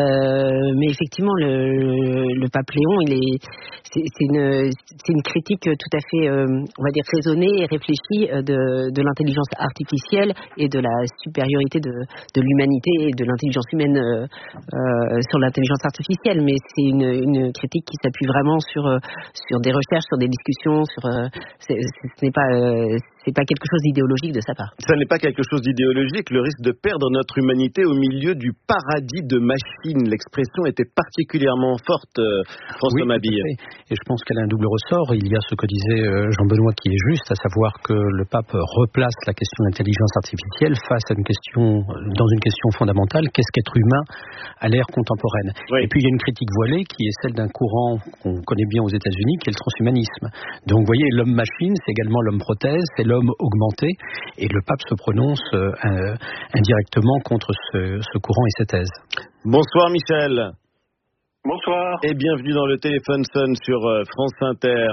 Euh, mais effectivement, le, le pape Léon, il est, c'est, c'est, une, c'est une critique tout à fait, euh, on va dire, raisonnée et réfléchie De, de l'intelligence artificielle et de la supériorité de, de l'humanité et de l'intelligence humaine euh, euh, sur l'intelligence artificielle, mais c'est une, une critique qui s'appuie vraiment sur, euh, sur des recherches, sur des discussions, sur, euh, c'est, ce n'est pas, euh, c'est pas quelque chose d'idéologique de sa part. Ça n'est pas quelque chose d'idéologique, le risque de perdre notre humanité au milieu du paradis de machines. L'expression était particulièrement forte, euh, François oui, Mabille. Et je pense qu'elle a un double ressort. Il y a ce que disait Jean-Benoît qui est juste, à savoir que le pape replace la question de l'intelligence artificielle face à une question, dans une question fondamentale, qu'est-ce qu'être humain à l'ère contemporaine? Oui. Et puis il y a une critique voilée qui est celle d'un courant qu'on connaît bien aux États-Unis, qui est le transhumanisme. Donc vous voyez, l'homme-machine, c'est également l'homme-prothèse, c'est l'homme augmenté, et le pape se prononce euh, indirectement contre ce, ce courant et cette thèse. Bonsoir Michel. Bonsoir. Et bienvenue dans le Téléphone Sonne sur France Inter.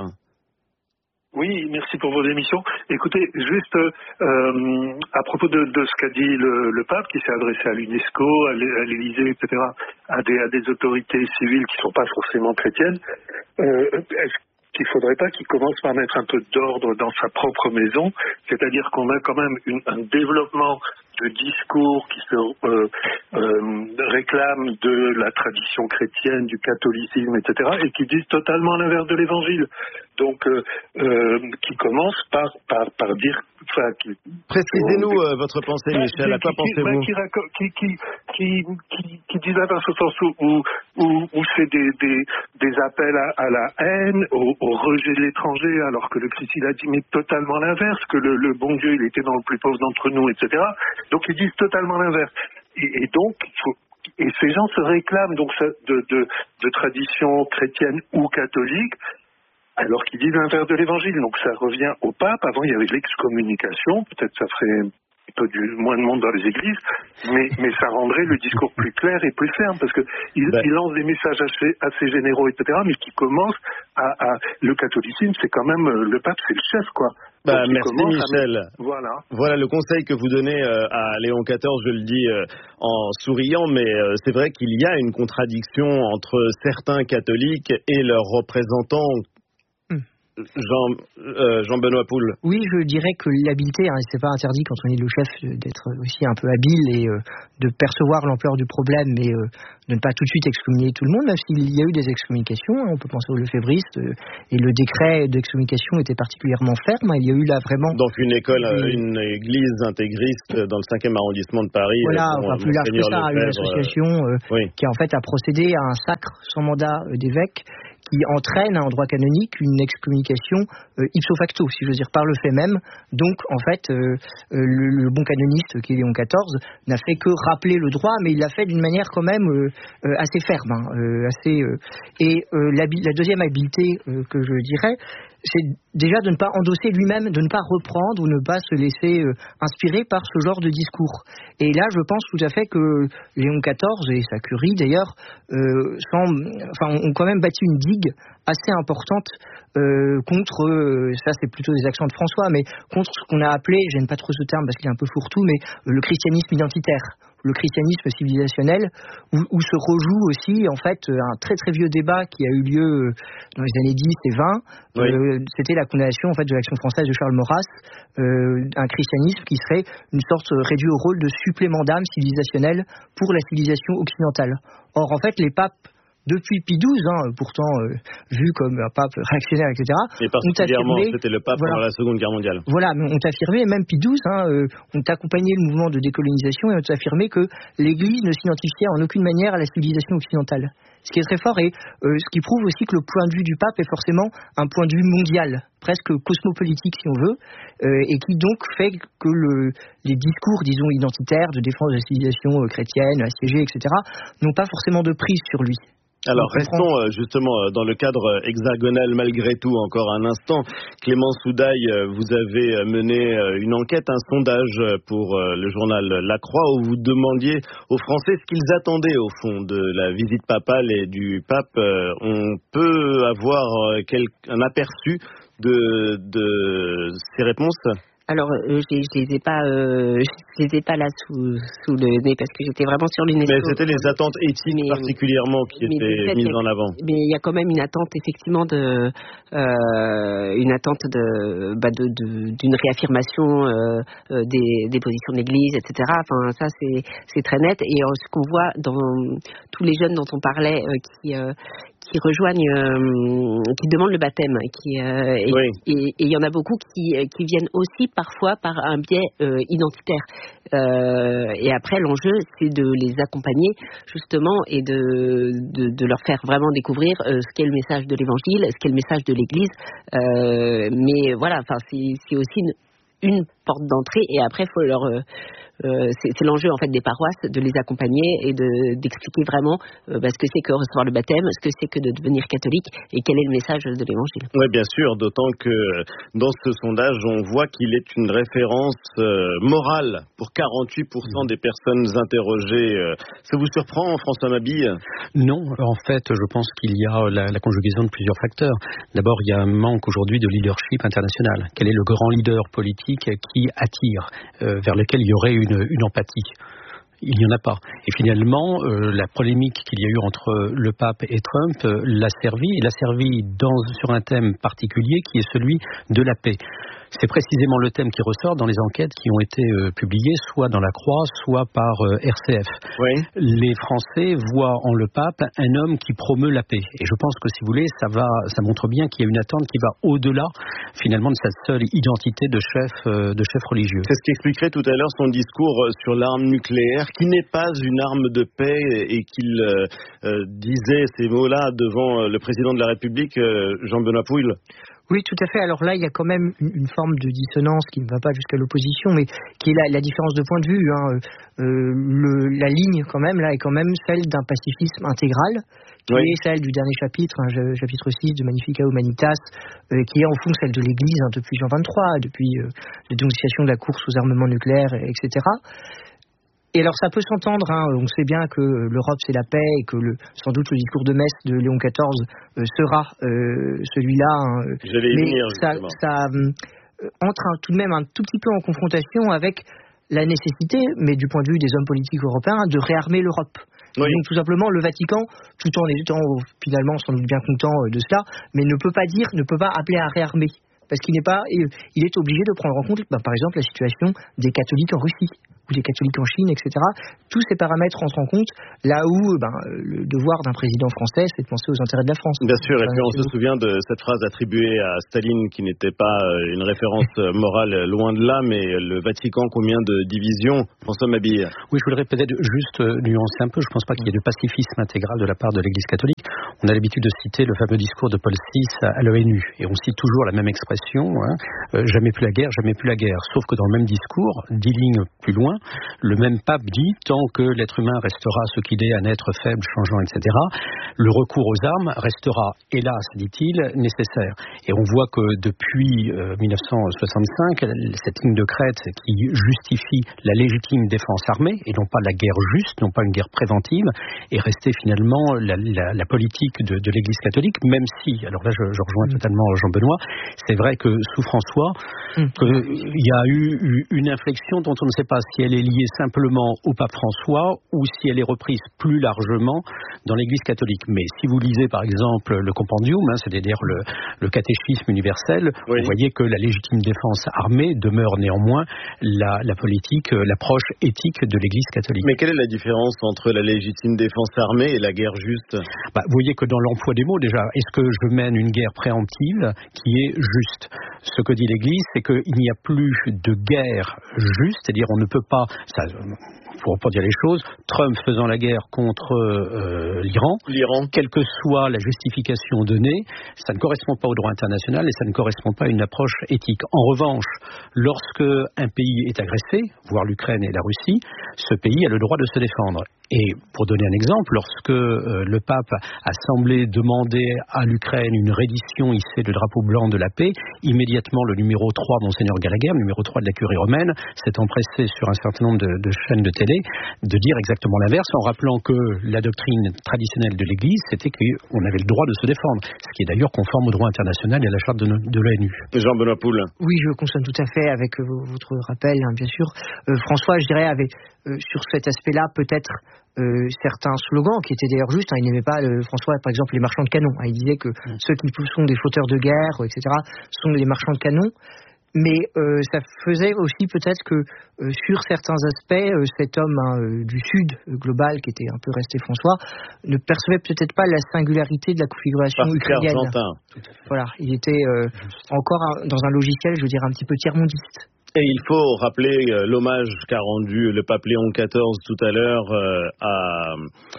Oui, merci pour vos émissions. Écoutez, juste euh, à propos de, de ce qu'a dit le, le pape, qui s'est adressé à l'UNESCO, à l'Élysée, et cetera, à des, à des autorités civiles qui ne sont pas forcément chrétiennes, euh, est-ce qu'il ne faudrait pas qu'il commence par mettre un peu d'ordre dans sa propre maison? C'est-à-dire qu'on a quand même une, un développement de discours qui se euh, euh, réclament de la tradition chrétienne, du catholicisme, et cetera, et qui disent totalement l'inverse de l'évangile. Donc, euh, euh, qui commence par, par, par dire... Enfin, qui, Précisez-nous euh, votre pensée, bah, Michel. À quoi pensez-vous? Qui, qui, qui, qui, qui, qui disent l'inverse au sens où, où, où, où c'est des, des, des appels à, à la haine, au, au rejet de l'étranger, alors que le Christ, il a dit mais totalement l'inverse, que le, le bon Dieu, il était dans le plus pauvre d'entre nous, et cetera. Donc, ils disent totalement l'inverse. Et, et donc, il faut... Et ces gens se réclament donc de, de, de tradition chrétienne ou catholique, alors qu'ils disent l'inverse de l'évangile. Donc ça revient au pape. Avant, il y avait l'excommunication. Peut-être ça ferait petit peu du, moins de monde dans les églises, mais, mais ça rendrait le discours plus clair et plus ferme, parce que il, ben. il lance des messages assez, assez généraux, et cetera, mais qui commencent à, à le catholicisme, c'est quand même le pape, c'est le chef, quoi. Bah, merci Michel. À... Voilà. Voilà le conseil que vous donnez euh, à Léon quatorze, je le dis euh, en souriant, mais euh, c'est vrai qu'il y a une contradiction entre certains catholiques et leurs représentants. Jean, euh, Jean-Benoît Poul. Oui, je dirais que l'habileté, hein, c'est pas interdit quand on est le chef d'être aussi un peu habile et euh, de percevoir l'ampleur du problème, mais euh, de ne pas tout de suite excommunier tout le monde, même s'il y a eu des excommunications. Hein, on peut penser aux lefébristes, euh, et le décret d'excommunication était particulièrement ferme. Hein, il y a eu là vraiment... Donc une école, des... une église intégriste dans le cinquième arrondissement de Paris. Voilà, euh, enfin plus large que ça, Lefebvre, une association euh, oui. qui en fait a procédé à un sacre sans mandat euh, d'évêque, qui entraîne en droit canonique une excommunication euh, ipso facto, si je veux dire, par le fait même. Donc, en fait, euh, euh, le, le bon canoniste, qui est Léon quatorze, n'a fait que rappeler le droit, mais il l'a fait d'une manière quand même euh, euh, assez ferme. Hein, euh, assez, euh, et euh, la, la deuxième habileté euh, que je dirais, c'est déjà de ne pas endosser lui-même, de ne pas reprendre ou ne pas se laisser euh, inspirer par ce genre de discours. Et là, je pense tout à fait que Léon quatorze et sa curie, d'ailleurs, euh, sont, enfin, ont quand même bâti une digue assez importante euh, contre, euh, ça c'est plutôt des accents de François, mais contre ce qu'on a appelé, j'aime pas trop ce terme parce qu'il est un peu fourre-tout, mais euh, le christianisme identitaire. Le christianisme civilisationnel, où, où se rejoue aussi en fait un très très vieux débat qui a eu lieu dans les années dix et vingt. Oui. Euh, c'était la condamnation en fait de l'Action française de Charles Maurras, euh, un christianisme qui serait une sorte réduit au rôle de supplément d'âme civilisationnelle pour la civilisation occidentale. Or en fait les papes depuis Pie douze, hein, pourtant euh, vu comme un pape réactionnaire, et cetera. Et particulièrement, affirmé, c'était le pape voilà, pendant la Seconde Guerre mondiale. Voilà, mais on t'a affirmé, même Pie douze, hein, euh, on t'a accompagné le mouvement de décolonisation et on t'a affirmé que l'Église ne s'identifiait en aucune manière à la civilisation occidentale. Ce qui est très fort et euh, ce qui prouve aussi que le point de vue du pape est forcément un point de vue mondial, presque cosmopolitique si on veut, euh, et qui donc fait que le, les discours, disons, identitaires de défense de la civilisation euh, chrétienne, assiégée, et cetera, n'ont pas forcément de prise sur lui. Alors restons justement dans le cadre hexagonal malgré tout encore un instant. Clément Soudaille, vous avez mené une enquête, un sondage pour le journal La Croix où vous demandiez aux Français ce qu'ils attendaient au fond de la visite papale et du pape. On peut avoir un aperçu de, de ces réponses ? Alors, euh, je, je les ai pas, euh, je les ai pas là sous, sous le nez parce que j'étais vraiment sur l'UNESCO. Mais c'était les attentes éthiques mais, particulièrement qui étaient mises en avant. Mais il y a quand même une attente effectivement de, euh, une attente de, bah de, de, d'une réaffirmation euh, des, des positions de l'Église, et cetera. Enfin, ça c'est, c'est très net. Et euh, ce qu'on voit dans tous les jeunes dont on parlait, euh, qui euh, qui rejoignent, euh, qui demandent le baptême, qui euh, et oui. il y en a beaucoup qui qui viennent aussi parfois par un biais euh, identitaire. Euh, et après, l'enjeu, c'est de les accompagner justement et de de, de leur faire vraiment découvrir euh, ce qu'est le message de l'Évangile, ce qu'est le message de l'Église. Euh, mais voilà, enfin, c'est c'est aussi une une porte d'entrée et après il faut leur euh, euh, c'est, c'est l'enjeu en fait des paroisses de les accompagner et de d'expliquer vraiment euh, bah, ce que c'est que recevoir le baptême, ce que c'est que de devenir catholique et quel est le message de l'Évangile. Oui, bien sûr, d'autant que dans ce sondage on voit qu'il est une référence euh, morale pour quarante-huit pour cent des personnes interrogées. Ça vous surprend, François Mabille ? Non, en fait je pense qu'il y a la, la conjugaison de plusieurs facteurs. D'abord il y a un manque aujourd'hui de leadership international. Quel est le grand leader politique qui attire, euh, vers lequel il y aurait une, une empathie. Il n'y en a pas. Et finalement, euh, la polémique qu'il y a eu entre le pape et Trump euh, l'a servi, l'a servi dans, sur un thème particulier qui est celui de la paix. C'est précisément le thème qui ressort dans les enquêtes qui ont été euh, publiées, soit dans la Croix, soit par euh, R C F. Oui. Les Français voient en le pape un homme qui promeut la paix. Et je pense que, si vous voulez, ça va, ça montre bien qu'il y a une attente qui va au-delà, finalement, de sa seule identité de chef, euh, de chef religieux. C'est ce qu'expliquerait tout à l'heure son discours sur l'arme nucléaire, qui n'est pas une arme de paix, et qu'il euh, euh, disait ces mots-là devant le président de la République, euh, Jean-Benoît Poul. Oui, tout à fait. Alors là, il y a quand même une, une forme de dissonance qui ne va pas jusqu'à l'opposition, mais qui est la, la différence de point de vue. Hein. Euh, le, la ligne, quand même, là, est quand même celle d'un pacifisme intégral, qui oui. est celle du dernier chapitre, hein, chapitre six de Magnificat Humanitas, euh, qui est en fond celle de l'Église hein, depuis Jean vingt-trois, depuis euh, la dénonciation de la course aux armements nucléaires, et cetera. Et alors ça peut s'entendre, hein, on sait bien que l'Europe c'est la paix et que le, sans doute le discours de Metz de Léon quatorze euh, sera euh, celui-là. Hein, J'allais mais venir, ça, ça euh, entre un, tout de même un tout petit peu en confrontation avec la nécessité, mais du point de vue des hommes politiques européens, de réarmer l'Europe. Oui. Donc tout simplement le Vatican, tout en étant finalement sans doute bien content de cela, mais ne peut pas dire, ne peut pas appeler à réarmer. Parce qu'il n'est pas, il est obligé de prendre en compte, bah, par exemple, la situation des catholiques en Russie ou des catholiques en Chine, et cetera. Tous ces paramètres rentrent en compte là où ben, le devoir d'un président français, c'est de penser aux intérêts de la France. Bien sûr, et puis on se souvient de cette phrase attribuée à Staline qui n'était pas une référence morale loin de là, mais le Vatican, combien de divisions? François Mabille. Oui, je voudrais peut-être juste nuancer un peu. Je ne pense pas qu'il y ait de pacifisme intégral de la part de l'Église catholique. On a l'habitude de citer le fameux discours de Paul six à l'ONU, et on cite toujours la même expression, hein, euh, jamais plus la guerre, jamais plus la guerre. Sauf que dans le même discours, dix lignes plus loin, le même pape dit tant que l'être humain restera ce qu'il est, un être faible, changeant, et cetera, le recours aux armes restera, hélas, dit-il, nécessaire. Et on voit que depuis euh, mille neuf cent soixante-cinq, cette ligne de crête qui justifie la légitime défense armée, et non pas la guerre juste, non pas une guerre préventive, est restée finalement la, la, la politique de, de l'Église catholique, même si, alors là je, je rejoins mmh. totalement Jean-Benoît, c'est vrai que sous François, mmh. il y a eu une inflexion dont on ne sait pas si elle est liée simplement au pape François ou si elle est reprise plus largement dans l'Église catholique. Mais si vous lisez par exemple le compendium, hein, c'est-à-dire le, le catéchisme universel, oui. vous voyez que la légitime défense armée demeure néanmoins la, la politique, l'approche éthique de l'Église catholique. Mais quelle est la différence entre la légitime défense armée et la guerre juste? Bah, vous voyez que dans l'emploi des mots déjà, est-ce que je mène une guerre préemptive qui est juste? Ce que dit l'Église, c'est qu'il n'y a plus de guerre juste, c'est-à-dire on ne peut pas, ça, pour, pour dire les choses, Trump faisant la guerre contre euh, l'Iran, l'Iran, quelle que soit la justification donnée, ça ne correspond pas au droit international et ça ne correspond pas à une approche éthique. En revanche, lorsque un pays est agressé, voire l'Ukraine et la Russie, ce pays a le droit de se défendre. Et pour donner un exemple, lorsque euh, le pape a semblé demander à l'Ukraine une reddition, hisser le drapeau blanc de la paix, immédiatement le numéro trois, Monseigneur Gallagher, le numéro trois de la curie romaine, s'est empressé sur un certain nombre de, de chaînes de télé de dire exactement l'inverse, en rappelant que la doctrine traditionnelle de l'Église, c'était qu'on avait le droit de se défendre, ce qui est d'ailleurs conforme au droit international et à la charte de, de l'ONU. Jean-Benoît Poul. Oui, je consomme tout à fait avec euh, votre rappel, hein, bien sûr. Euh, François, je dirais, avait euh, sur cet aspect-là peut-être Euh, certains slogans qui étaient d'ailleurs justes. Hein, il n'aimait pas le, François, par exemple, les marchands de canons. Hein, il disait que mmh. ceux qui sont des fauteurs de guerre, et cetera, sont les marchands de canons. Mais euh, ça faisait aussi peut-être que euh, sur certains aspects, euh, cet homme hein, euh, du Sud euh, global, qui était un peu resté François, ne percevait peut-être pas la singularité de la configuration Parce ukrainienne. Argentin. Voilà, il était euh, encore un, dans un logiciel, je veux dire, un petit peu tiers-mondiste. Et il faut rappeler euh, l'hommage qu'a rendu le pape Léon quatorze tout à l'heure euh, à,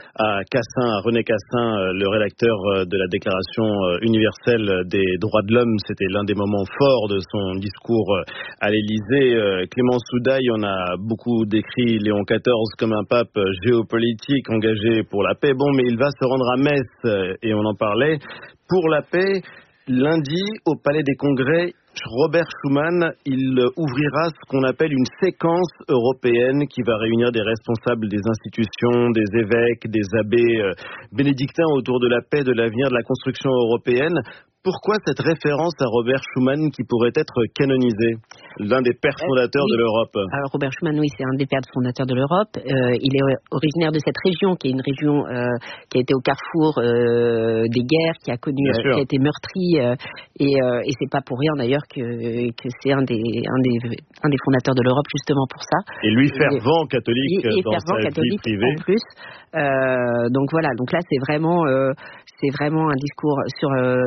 à Cassin, à René Cassin, euh, le rédacteur euh, de la Déclaration euh, universelle des droits de l'homme. C'était l'un des moments forts de son discours euh, à l'Élysée. Euh, Clément Soudaille, on a beaucoup décrit Léon quatorze comme un pape géopolitique engagé pour la paix. Bon, mais il va se rendre à Metz, euh, et on en parlait, pour la paix. Lundi, au Palais des Congrès, Robert Schuman, il ouvrira ce qu'on appelle une séquence européenne qui va réunir des responsables des institutions, des évêques, des abbés euh, bénédictins autour de la paix, de l'avenir, de la construction européenne. Pourquoi cette référence à Robert Schuman qui pourrait être canonisé, l'un des pères fondateurs euh, oui. de l'Europe? Alors Robert Schuman, oui, c'est un des pères fondateurs de l'Europe. Euh, il est originaire de cette région, qui est une région euh, qui a été au carrefour euh, des guerres, qui a connu, euh, qui a été meurtrie, euh, et, euh, et c'est pas pour rien d'ailleurs que, que c'est un des, un des, un des fondateurs de l'Europe justement pour ça. Et lui fervent catholique et, et dans fervent sa catholique vie privée. En plus. Euh, donc voilà, donc là c'est vraiment, euh, c'est vraiment un discours sur euh, sur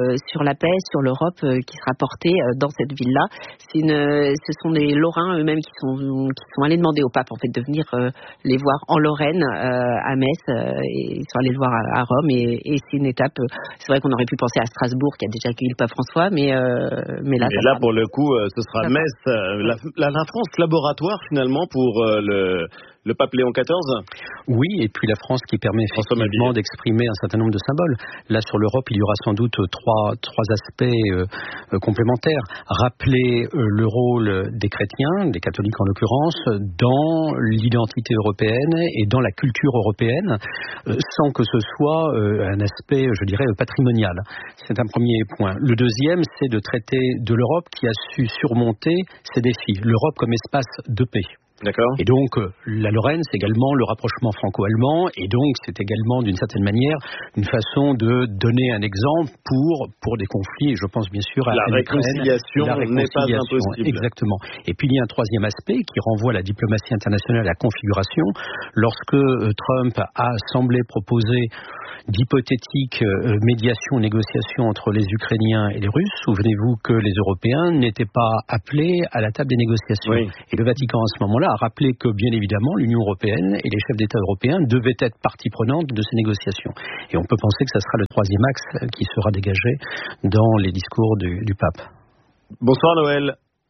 la paix, sur l'Europe euh, qui sera portée euh, dans cette ville-là. C'est une, ce sont des Lorrains eux-mêmes qui sont, qui sont allés demander au pape en fait de venir euh, les voir en Lorraine, euh, à Metz, euh, et ils sont allés le voir à, à Rome. Et, et c'est une étape. Euh, c'est vrai qu'on aurait pu penser à Strasbourg qui a déjà accueilli le pape François, mais euh, mais là. Et là, pour le coup, euh, ce sera Metz, euh, la, la, la France laboratoire finalement pour euh, le. Le pape Léon quatorze ? Oui, et puis la France qui permet effectivement d'exprimer un certain nombre de symboles. Là, sur l'Europe, il y aura sans doute trois, trois aspects euh, euh, complémentaires. Rappeler euh, le rôle des chrétiens, des catholiques en l'occurrence, dans l'identité européenne et dans la culture européenne, euh, sans que ce soit euh, un aspect, je dirais, patrimonial. C'est un premier point. Le deuxième, c'est de traiter de l'Europe qui a su surmonter ces défis. L'Europe comme espace de paix. D'accord. Et donc, euh, la Lorraine, c'est également le rapprochement franco-allemand, et donc c'est également, d'une certaine manière, une façon de donner un exemple pour, pour des conflits, et je pense bien sûr à la à réconciliation, la réconciliation n'est pas impossible. Exactement. Et puis il y a un troisième aspect qui renvoie à la diplomatie internationale, à la configuration. Lorsque euh, Trump a semblé proposer d'hypothétiques euh, médiations, négociations entre les Ukrainiens et les Russes, souvenez-vous que les Européens n'étaient pas appelés à la table des négociations. Oui. Et le Vatican, à ce moment-là, a rappelé que, bien évidemment, l'Union européenne et les chefs d'État européens devaient être partie prenante de ces négociations. Et on peut penser que ce sera le troisième axe qui sera dégagé dans les discours du, du pape. Bonsoir Noël.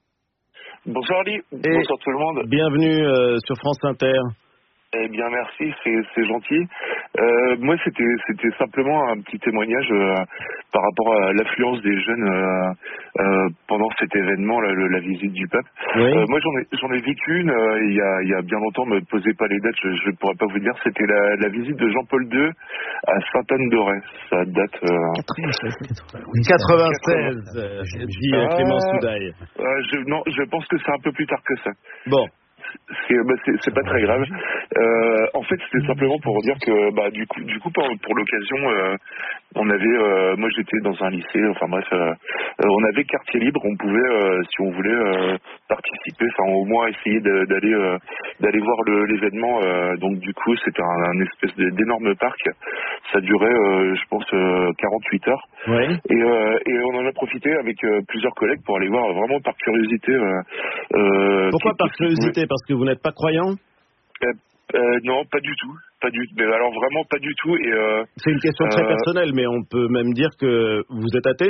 Bonsoir Ali. Et bonsoir tout le monde. Bienvenue euh, sur France Inter. Eh bien merci, c'est, c'est gentil. Euh, moi c'était c'était simplement un petit témoignage euh, par rapport à l'affluence des jeunes euh, euh, pendant cet événement, là, le, la visite du pape. Oui. Euh, moi j'en ai j'en ai vécu une euh, il y a il y a bien longtemps, me posez pas les dates, je ne pourrais pas vous dire. C'était la, la visite de Jean-Paul deux à Sainte-Anne-d'Auray. Ça date euh... quatre-vingt-seize. Euh, dit euh, Clément Soudaille. Euh, je, non, je pense que c'est un peu plus tard que ça. Bon. C'est, bah, c'est, c'est pas très grave. Euh, en fait, c'était simplement pour dire que, bah, du coup, du coup, pour, pour l'occasion, euh, on avait, euh, moi, j'étais dans un lycée. Enfin bref, euh, euh, on avait quartier libre. On pouvait, euh, si on voulait, euh, participer. Enfin, au moins essayer de, d'aller, euh, d'aller voir le, l'événement. Euh, donc, du coup, c'était un, un espèce de, d'énorme parc. Ça durait, euh, je pense, euh, quarante-huit heures. Ouais. Et, euh, et on en a profité avec euh, plusieurs collègues pour aller voir vraiment par curiosité. Euh, euh, Pourquoi qui, par qui, curiosité qui, Parce que vous n'êtes pas croyant ? euh, euh, Non, pas du tout. Pas du, mais alors vraiment pas du tout. Et euh, c'est une question très euh, personnelle, mais on peut même dire que vous êtes athée ?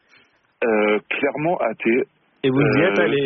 euh, Clairement athée. Et vous y êtes euh, allé ?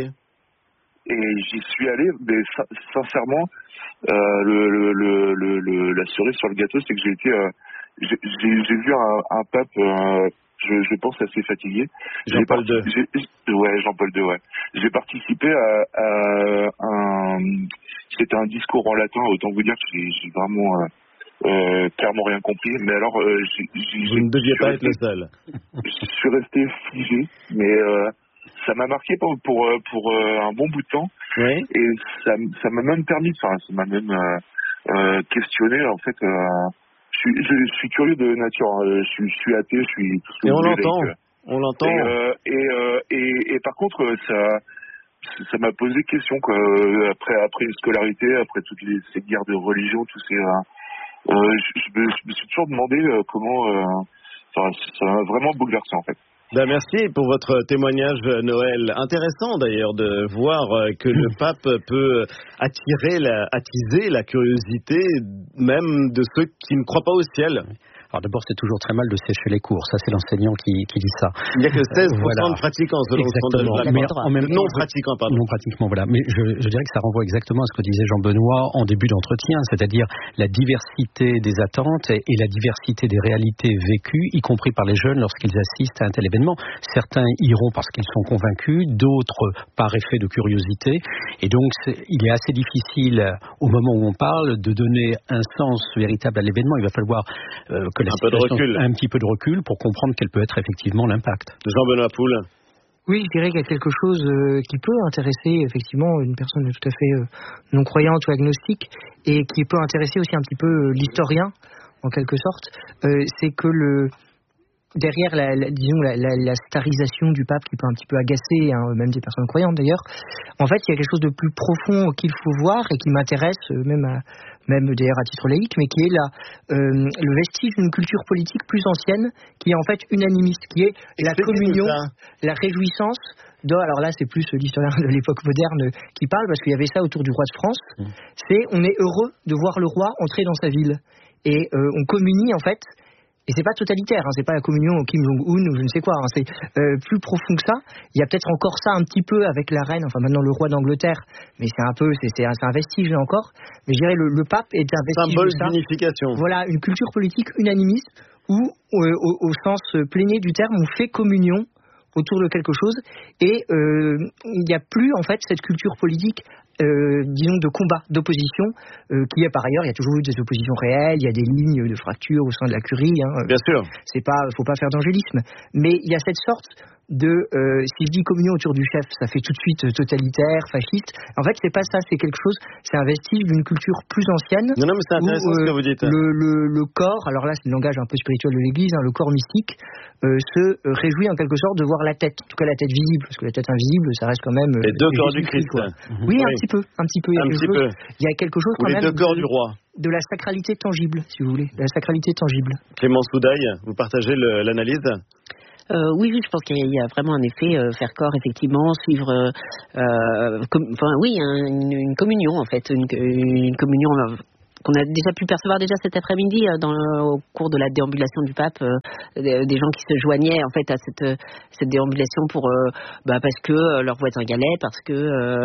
Et j'y suis allé, mais sincèrement, euh, le, le, le, le, le, la cerise sur le gâteau, c'est que j'ai été, euh, j'ai, j'ai, j'ai vu un, un pape, euh, je, je pense assez fatigué. Jean-Paul deux. J'ai, ouais, Jean-Paul deux, ouais. J'ai participé à, à un, c'était un discours en latin. Autant vous dire que j'ai, j'ai vraiment euh, euh, clairement rien compris. Mais alors, euh, j'ai, j'ai, vous ne deviez pas resté, être le seul. Je suis resté figé, mais. Euh, ça m'a marqué pour pour, pour euh, un bon bout de temps. Oui. Et ça ça m'a même permis, enfin ça m'a même euh, euh, questionné en fait. Euh, je suis je, je suis curieux de nature. Euh, je suis je suis athée, je suis. Et on l'entend. Avec, on l'entend. Et, euh, et, euh, et et par contre ça ça m'a posé question quoi. Après après une scolarité, après toutes les ces guerres de religion, tous ces. Euh, euh, je, je, me, je me suis toujours demandé euh, comment. Euh, enfin ça m'a vraiment bouleversé en fait. Ben merci pour votre témoignage, Noël. Intéressant d'ailleurs de voir que le pape peut attirer, la, attiser la curiosité même de ceux qui ne croient pas au ciel. Alors d'abord, c'est toujours très mal de sécher les cours. Ça, c'est l'enseignant qui, qui dit ça. Il n'y a que seize pour cent euh, voilà. de pratiquants selon le sondage. Mais en même temps, non pratiquants, pardon. Non pratiquement, voilà. Mais je, je dirais que ça renvoie exactement à ce que disait Jean Benoît en début d'entretien, c'est-à-dire la diversité des attentes et la diversité des réalités vécues, y compris par les jeunes lorsqu'ils assistent à un tel événement. Certains iront parce qu'ils sont convaincus, d'autres par effet de curiosité. Et donc, il est assez difficile, au moment où on parle, de donner un sens véritable à l'événement. Il va falloir euh, que un peu de recul. Un petit peu de recul pour comprendre quel peut être effectivement l'impact. Jean-Benoît Poul. Oui, je dirais qu'il y a quelque chose euh, qui peut intéresser effectivement une personne tout à fait euh, non croyante ou agnostique et qui peut intéresser aussi un petit peu euh, l'historien en quelque sorte. Euh, c'est que le derrière la, la, disons, la, la, la starisation du pape qui peut un petit peu agacer, hein, même des personnes croyantes d'ailleurs, en fait, il y a quelque chose de plus profond qu'il faut voir et qui m'intéresse, même, à, même d'ailleurs à titre laïque, mais qui est la, euh, le vestige d'une culture politique plus ancienne, qui est en fait unanimiste, qui est la communion, la réjouissance. De, alors là, c'est plus l'historien de l'époque moderne qui parle, parce qu'il y avait ça autour du roi de France. Mmh. C'est, on est heureux de voir le roi entrer dans sa ville. Et euh, on communie, en fait, et c'est pas totalitaire, hein, c'est pas la communion au Kim Jong-un ou je ne sais quoi, hein, c'est euh, plus profond que ça. Il y a peut-être encore ça un petit peu avec la reine, enfin maintenant le roi d'Angleterre, mais c'est un peu, c'est, c'est, un, c'est un vestige là encore. Mais je dirais le, le pape est un vestige symbole de ça. d'unification. Voilà, une culture politique unanimiste où, euh, au, au sens plénier du terme, on fait communion autour de quelque chose, et euh, il n'y a plus en fait cette culture politique, euh, disons, de combat, d'opposition, euh, qui est par ailleurs, il y a toujours eu des oppositions réelles, il y a des lignes de fracture au sein de la curie. Hein, Bien sûr. C'est pas, faut pas faire d'angélisme, mais il y a cette sorte de, euh, si je dis communion autour du chef, ça fait tout de suite totalitaire, fasciste. En fait, c'est pas ça, c'est quelque chose, c'est un vestige d'une culture plus ancienne. Non, non, mais c'est intéressant où, euh, ce que vous dites. Le, le, le corps, alors là, c'est le langage un peu spirituel de l'Église, hein, le corps mystique, euh, se réjouit en quelque sorte de voir la tête, en tout cas la tête visible, parce que la tête invisible, ça reste quand même. Les deux corps du Christ. Quoi. Mmh. Oui, oui, un petit peu, un petit peu. Il y a, un quelque, petit chose, peu. Il y a quelque chose quand Ou même. Les deux corps de, du roi. De la sacralité tangible, si vous voulez, de la sacralité tangible. Clémence Soudaille, vous partagez le, l'analyse? Euh, oui, oui, je pense qu'il y a vraiment un effet, euh, faire corps, effectivement, suivre, euh, com- enfin, oui, un, une, une communion, en fait, une, une communion euh, qu'on a déjà pu percevoir déjà cet après-midi euh, dans, au cours de la déambulation du pape, euh, des, des gens qui se joignaient, en fait, à cette, cette déambulation pour, euh, bah, parce que euh, leur voisin galait, parce que,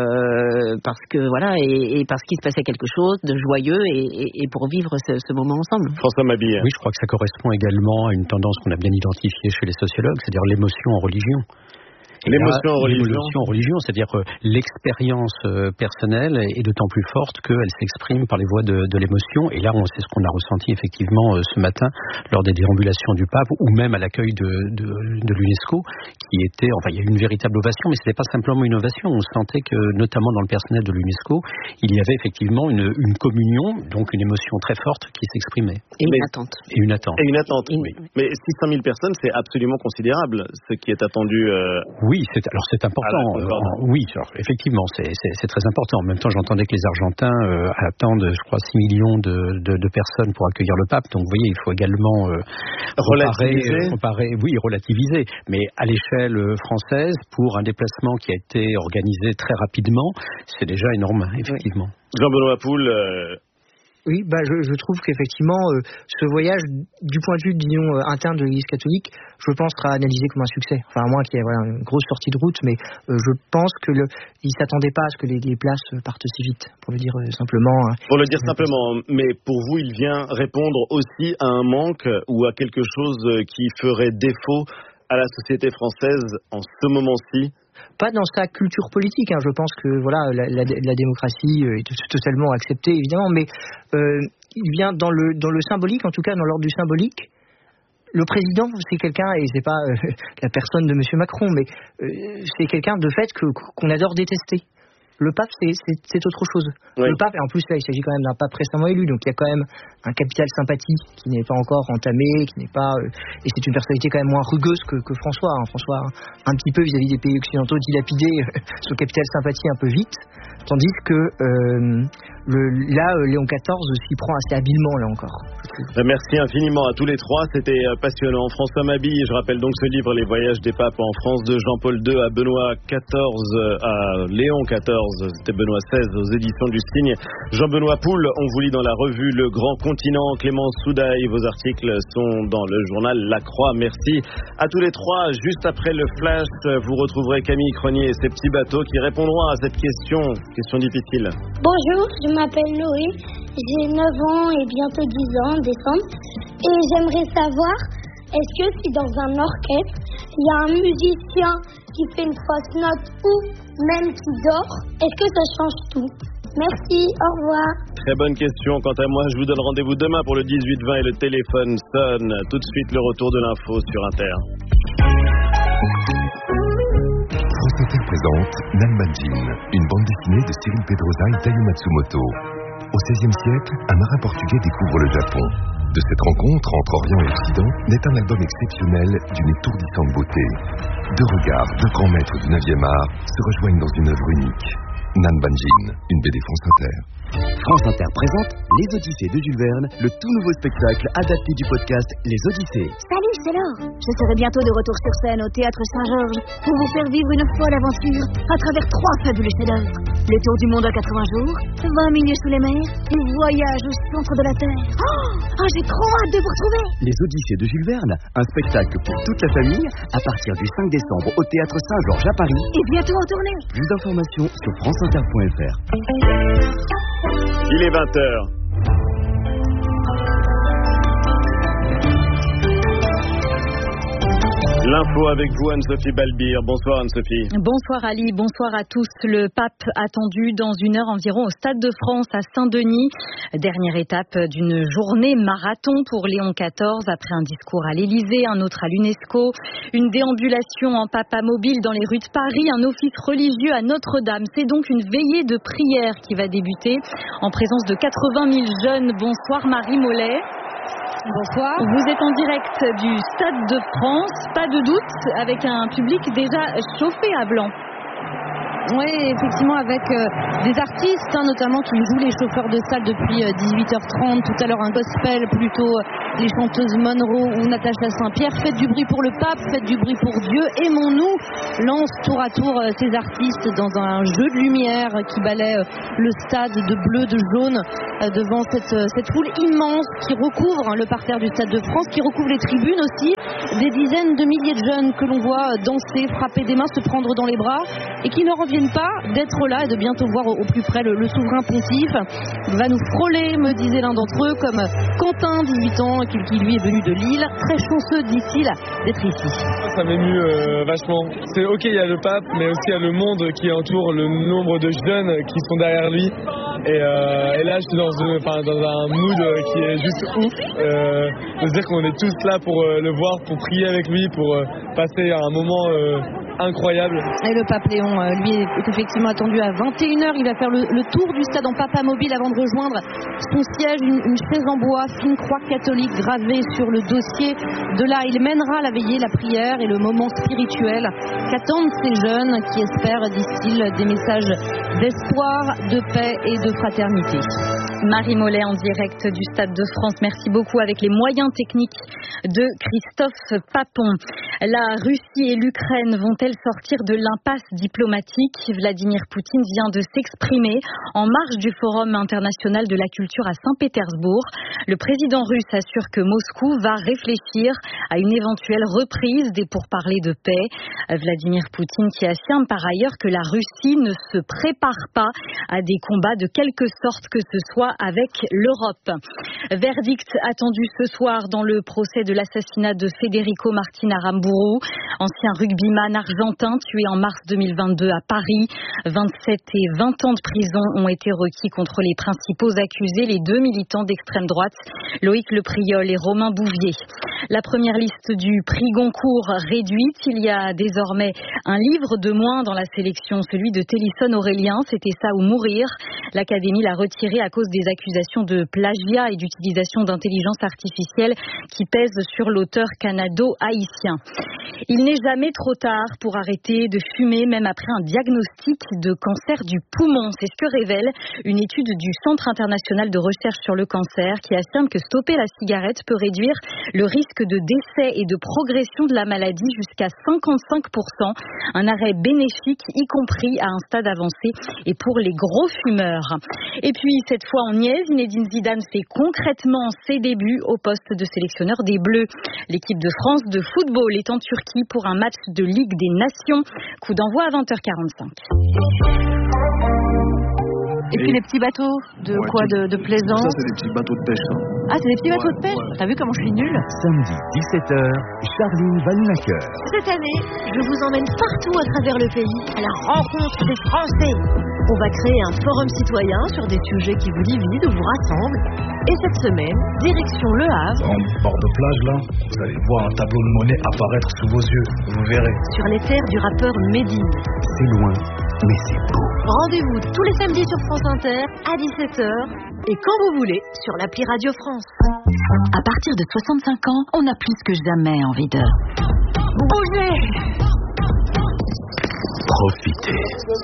euh, parce que, voilà, et, et parce qu'il se passait quelque chose de joyeux et, et, et pour vivre ce, ce moment ensemble. François Mabille. Oui, je crois que ça correspond également à une tendance qu'on a bien identifiée chez les sociologues, c'est-à-dire l'émotion en religion. L'émotion en religion. L'émotion en religion, c'est-à-dire que l'expérience personnelle est d'autant plus forte qu'elle s'exprime par les voies de, de l'émotion. Et là, on sait ce qu'on a ressenti effectivement ce matin lors des déambulations du pape ou même à l'accueil de, de, de l'UNESCO, qui était, enfin, il y a eu une véritable ovation, mais ce n'était pas simplement une ovation. On sentait que, notamment dans le personnel de l'UNESCO, il y avait effectivement une, une communion, donc une émotion très forte qui s'exprimait. Et une mais, attente. Et une attente. Et une attente, oui. Mais six cent mille personnes, c'est absolument considérable, ce qui est attendu. Euh... Oui, c'est, alors c'est important. Euh, oui, alors, effectivement, c'est, c'est, c'est très important. En même temps, j'entendais que les Argentins euh, attendent, je crois, six millions de, de, de personnes pour accueillir le pape. Donc, vous voyez, il faut également euh, relativiser. Comparer, oui, relativiser. Mais à l'échelle française, pour un déplacement qui a été organisé très rapidement, c'est déjà énorme, effectivement. Oui. Jean-Benoît Poul. Euh... Oui, bah je, je trouve qu'effectivement, euh, ce voyage, du point de vue, disons, euh, interne de l'Église catholique, je pense sera analysé comme un succès. Enfin, à moins qu'il y ait voilà, une grosse sortie de route, mais euh, je pense que le, il s'attendait pas à ce que les, les places partent si vite, pour le dire euh, simplement. Pour le dire simplement, mais pour vous, il vient répondre aussi à un manque ou à quelque chose qui ferait défaut à la société française en ce moment-ci. Pas dans sa culture politique, hein. Je pense que voilà, la, la, la démocratie est totalement acceptée, évidemment, mais euh, il vient dans le, dans le symbolique, en tout cas dans l'ordre du symbolique. Le président, c'est quelqu'un, et c'est pas euh, la personne de M. Macron, mais euh, c'est quelqu'un de fait que, qu'on adore détester. Le pape, c'est, c'est, c'est autre chose. Oui. Le pape, et en plus là, il s'agit quand même d'un pape récemment élu, donc il y a quand même un capital sympathie qui n'est pas encore entamé, qui n'est pas, euh, et c'est une personnalité quand même moins rugueuse que, que François. Hein. François, un, un petit peu vis-à-vis des pays occidentaux, dilapidé euh, son capital sympathie un peu vite, tandis que euh, le, là, euh, Léon quatorze s'y prend assez habilement là encore. Merci infiniment à tous les trois, c'était passionnant. François Mabille, je rappelle donc ce livre, Les voyages des papes en France, de Jean-Paul deux à Benoît quatorze, à Léon quatorze, c'était Benoît seize aux éditions du Cygne. Jean-Benoît Poul, on vous lit dans la revue Le Grand Continent. Clémence Soudaille, vos articles sont dans le journal La Croix. Merci à tous les trois. Juste après le flash, vous retrouverez Camille Cronier et ses petits bateaux qui répondront à cette question, question difficile. Bonjour, je m'appelle Noé, j'ai neuf ans et bientôt dix ans en décembre, et j'aimerais savoir, est-ce que si dans un orchestre, il y a un musicien qui fait une fausse note ou même qui dort, est-ce que ça change tout? Merci, au revoir. Très bonne question. Quant à moi, je vous donne rendez-vous demain pour le dix-huit vingt et le téléphone sonne. Tout de suite, le retour de l'info sur Inter. France Inter présente Nanbanjin, une bande dessinée de Cyril Pedrosa et Tayo Matsumoto. Au seizième siècle, un marin portugais découvre le Japon. de cette rencontre entre Orient et Occident naît un album exceptionnel d'une étourdissante beauté. Deux regards, deux grands maîtres du neuvième art se rejoignent dans une œuvre unique. Nan Banjin, une B D France Inter. France Inter présente Les Odyssées de Jules Verne, le tout nouveau spectacle adapté du podcast Les Odyssées. Salut, c'est Laure. Je serai bientôt de retour sur scène au Théâtre Saint-Georges pour vous faire vivre une folle aventure à travers trois fabuleux chefs-d'œuvre. Le tour du monde en quatre-vingts jours, vingt milieux sous les mers, et voyage au centre de la Terre. Oh, ah, j'ai trop hâte de vous retrouver. Les Odyssées de Jules Verne, un spectacle pour toute la famille à partir du cinq décembre au Théâtre Saint-Georges à Paris. Et bientôt en tournée. Plus d'informations sur franceinter point f r. Il est vingt heures. L'info avec vous, Anne-Sophie Balbir. Bonsoir Anne-Sophie. Bonsoir Ali, bonsoir à tous. Le pape attendu dans une heure environ au Stade de France à Saint-Denis. Dernière étape d'une journée marathon pour Léon quatorze après un discours à l'Élysée, un autre à l'UNESCO, une déambulation en papa mobile dans les rues de Paris, un office religieux à Notre-Dame. C'est donc une veillée de prière qui va débuter en présence de quatre-vingt mille jeunes. Bonsoir Marie Mollet. Bonsoir. Vous êtes en direct du Stade de France, pas de doute, avec un public déjà chauffé à blanc. Oui, effectivement, avec euh, des artistes, hein, notamment qui jouent les chauffeurs de salle depuis euh, dix-huit heures trente. Tout à l'heure, un gospel, plutôt euh, les chanteuses Monroe ou Natacha Saint-Pierre. Faites du bruit pour le pape, faites du bruit pour Dieu. Aimons-nous lance tour à tour euh, ces artistes dans un jeu de lumière qui balaie euh, le stade de bleu, de jaune, euh, devant cette, euh, cette foule immense qui recouvre hein, le parterre du Stade de France, qui recouvre les tribunes aussi. Des dizaines de milliers de jeunes que l'on voit danser, frapper des mains, se prendre dans les bras et qui ne reviennent pas d'être là et de bientôt voir au, au plus près le, le souverain pontife. Il va nous frôler, me disait l'un d'entre eux, comme Quentin, dix-huit ans, qui, qui lui est venu de Lille. Très chanceux, dit-il, d'être ici. Ça m'émue euh, vachement. C'est ok, il y a le pape, mais aussi il y a le monde qui entoure, le nombre de jeunes qui sont derrière lui. Et, euh, et là, je suis dans, une, enfin, dans un mood qui est juste ouf. Euh, de se dire qu'on est tous là pour euh, le voir, pour prier avec lui, pour euh, passer un moment euh, incroyable. Et le pape Léon, euh, lui, est effectivement attendu à vingt et une heures. Il va faire le, le tour du stade en papa mobile avant de rejoindre son siège, une, une chaise en bois, fine croix catholique gravée sur le dossier. De là, il mènera la veillée, la prière et le moment spirituel qu'attendent ces jeunes qui espèrent, disent-ils, des messages d'espoir, de paix et de fraternité. Marie Mollet en direct du Stade de France. Merci beaucoup avec les moyens techniques de Christophe Papon. La Russie et l'Ukraine vont-elles sortir de l'impasse diplomatique ? Vladimir Poutine vient de s'exprimer en marge du Forum international de la culture à Saint-Pétersbourg. Le président russe assure que Moscou va réfléchir à une éventuelle reprise des pourparlers de paix. Vladimir Poutine qui affirme par ailleurs que la Russie ne se prépare pas à des combats de quelque sorte que ce soit avec l'Europe. Verdict attendu ce soir dans le procès de l'assassinat de Federico Martin Aramburu, ancien rugbyman argentin tué en mars deux mille vingt-deux à Paris. vingt-sept et vingt ans de prison ont été requis contre les principaux accusés, les deux militants d'extrême droite, Loïc Lepriol et Romain Bouvier. La première liste du prix Goncourt réduite. Il y a désormais un livre de moins dans la sélection, celui de Télisson Aurélien, C'était ça ou mourir. L'Académie l'a retiré à cause des accusations de plagiat et d'utilisation d'intelligence artificielle qui pèsent sur l'auteur canado-haïtien. Il n'est jamais trop tard pour arrêter de fumer, même après un diagnostic de cancer du poumon. C'est ce que révèle une étude du Centre international de recherche sur le cancer qui affirme que stopper la cigarette peut réduire le risque de décès et de progression de la maladie jusqu'à cinquante-cinq pour cent. Un arrêt bénéfique, y compris à un stade avancé et pour les gros fumeurs. Et puis, cette fois, on y est. Zinedine Zidane fait concrètement ses débuts au poste de sélectionneur des Bleus. L'équipe de France de football est en Turquie pour un match de Ligue des Nations. Coup d'envoi à vingt heures quarante-cinq. Et puis les petits bateaux de ouais, quoi de, de plaisance. Ça, c'est des petits bateaux de pêche. Hein. Ah, c'est des petits bateaux ouais, de pêche. Ouais. T'as vu comment je suis nulle. Samedi dix-sept heures, Charline Vanhoenacker. Cette année, je vous emmène partout à travers le pays à la rencontre des Français. On va créer un forum citoyen sur des sujets qui vous divisent ou vous rassemblent. Et cette semaine, direction Le Havre. En bord de plage, là, vous allez voir un tableau de Monet apparaître sous vos yeux. Vous verrez. Sur les terres du rappeur Medine. C'est loin, mais c'est beau. Rendez-vous tous les samedis sur France Inter à dix-sept heures et quand vous voulez sur l'appli Radio France. À partir de soixante-cinq ans, on a plus que jamais envie de bouger. Profitez.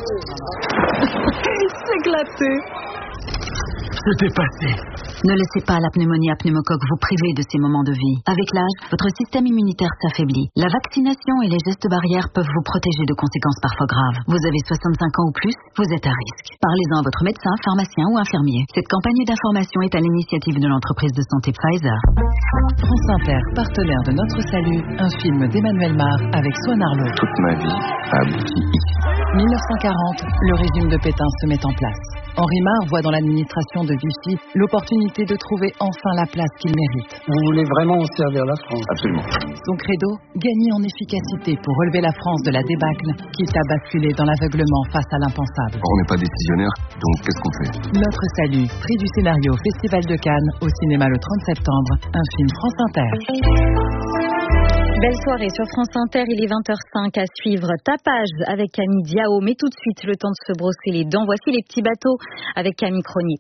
S'éclater. Se dépasser. Ne laissez pas la pneumonie à pneumocoque vous priver de ces moments de vie. Avec l'âge, votre système immunitaire s'affaiblit. La vaccination et les gestes barrières peuvent vous protéger de conséquences parfois graves. Vous avez soixante-cinq ans ou plus, vous êtes à risque. Parlez-en à votre médecin, pharmacien ou infirmier. Cette campagne d'information est à l'initiative de l'entreprise de santé Pfizer. France Inter, partenaire de Notre Salut, un film d'Emmanuel Mar avec Swan Arlo. Toute ma vie a abouti ici. dix-neuf cent quarante, le régime de Pétain se met en place. Henri Mar voit dans l'administration de Vichy l'opportunité de trouver enfin la place qu'il mérite. Vous voulez vraiment servir la France? Absolument. Son credo, gagner en efficacité pour relever la France de la débâcle, quitte à basculer dans l'aveuglement face à l'impensable. On n'est pas décisionnaire, donc qu'est-ce qu'on fait? Notre Salut, prix du scénario Festival de Cannes, au cinéma le trente septembre, un film France Inter. Belle soirée sur France Inter, il est vingt heures cinq à suivre Tapage avec Camille Diao. Mais tout de suite, le temps de se brosser les dents. Voici les petits bateaux avec Camille Cronier.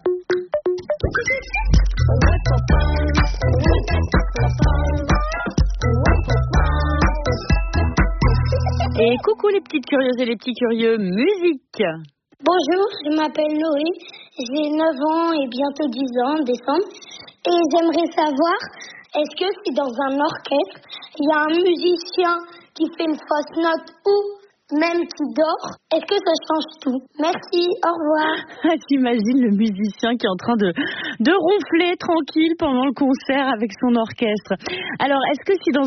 Et coucou les petites curieuses et les petits curieux, musique. Bonjour, je m'appelle Noé, j'ai neuf ans et bientôt dix ans en décembre. Et j'aimerais savoir, est-ce que si dans un orchestre, il y a un musicien qui fait une fausse note ou même qui dort, est-ce que ça change tout? Merci, au revoir. T'imagines le musicien qui est en train de, de ronfler tranquille pendant le concert avec son orchestre. Alors, est-ce que si dans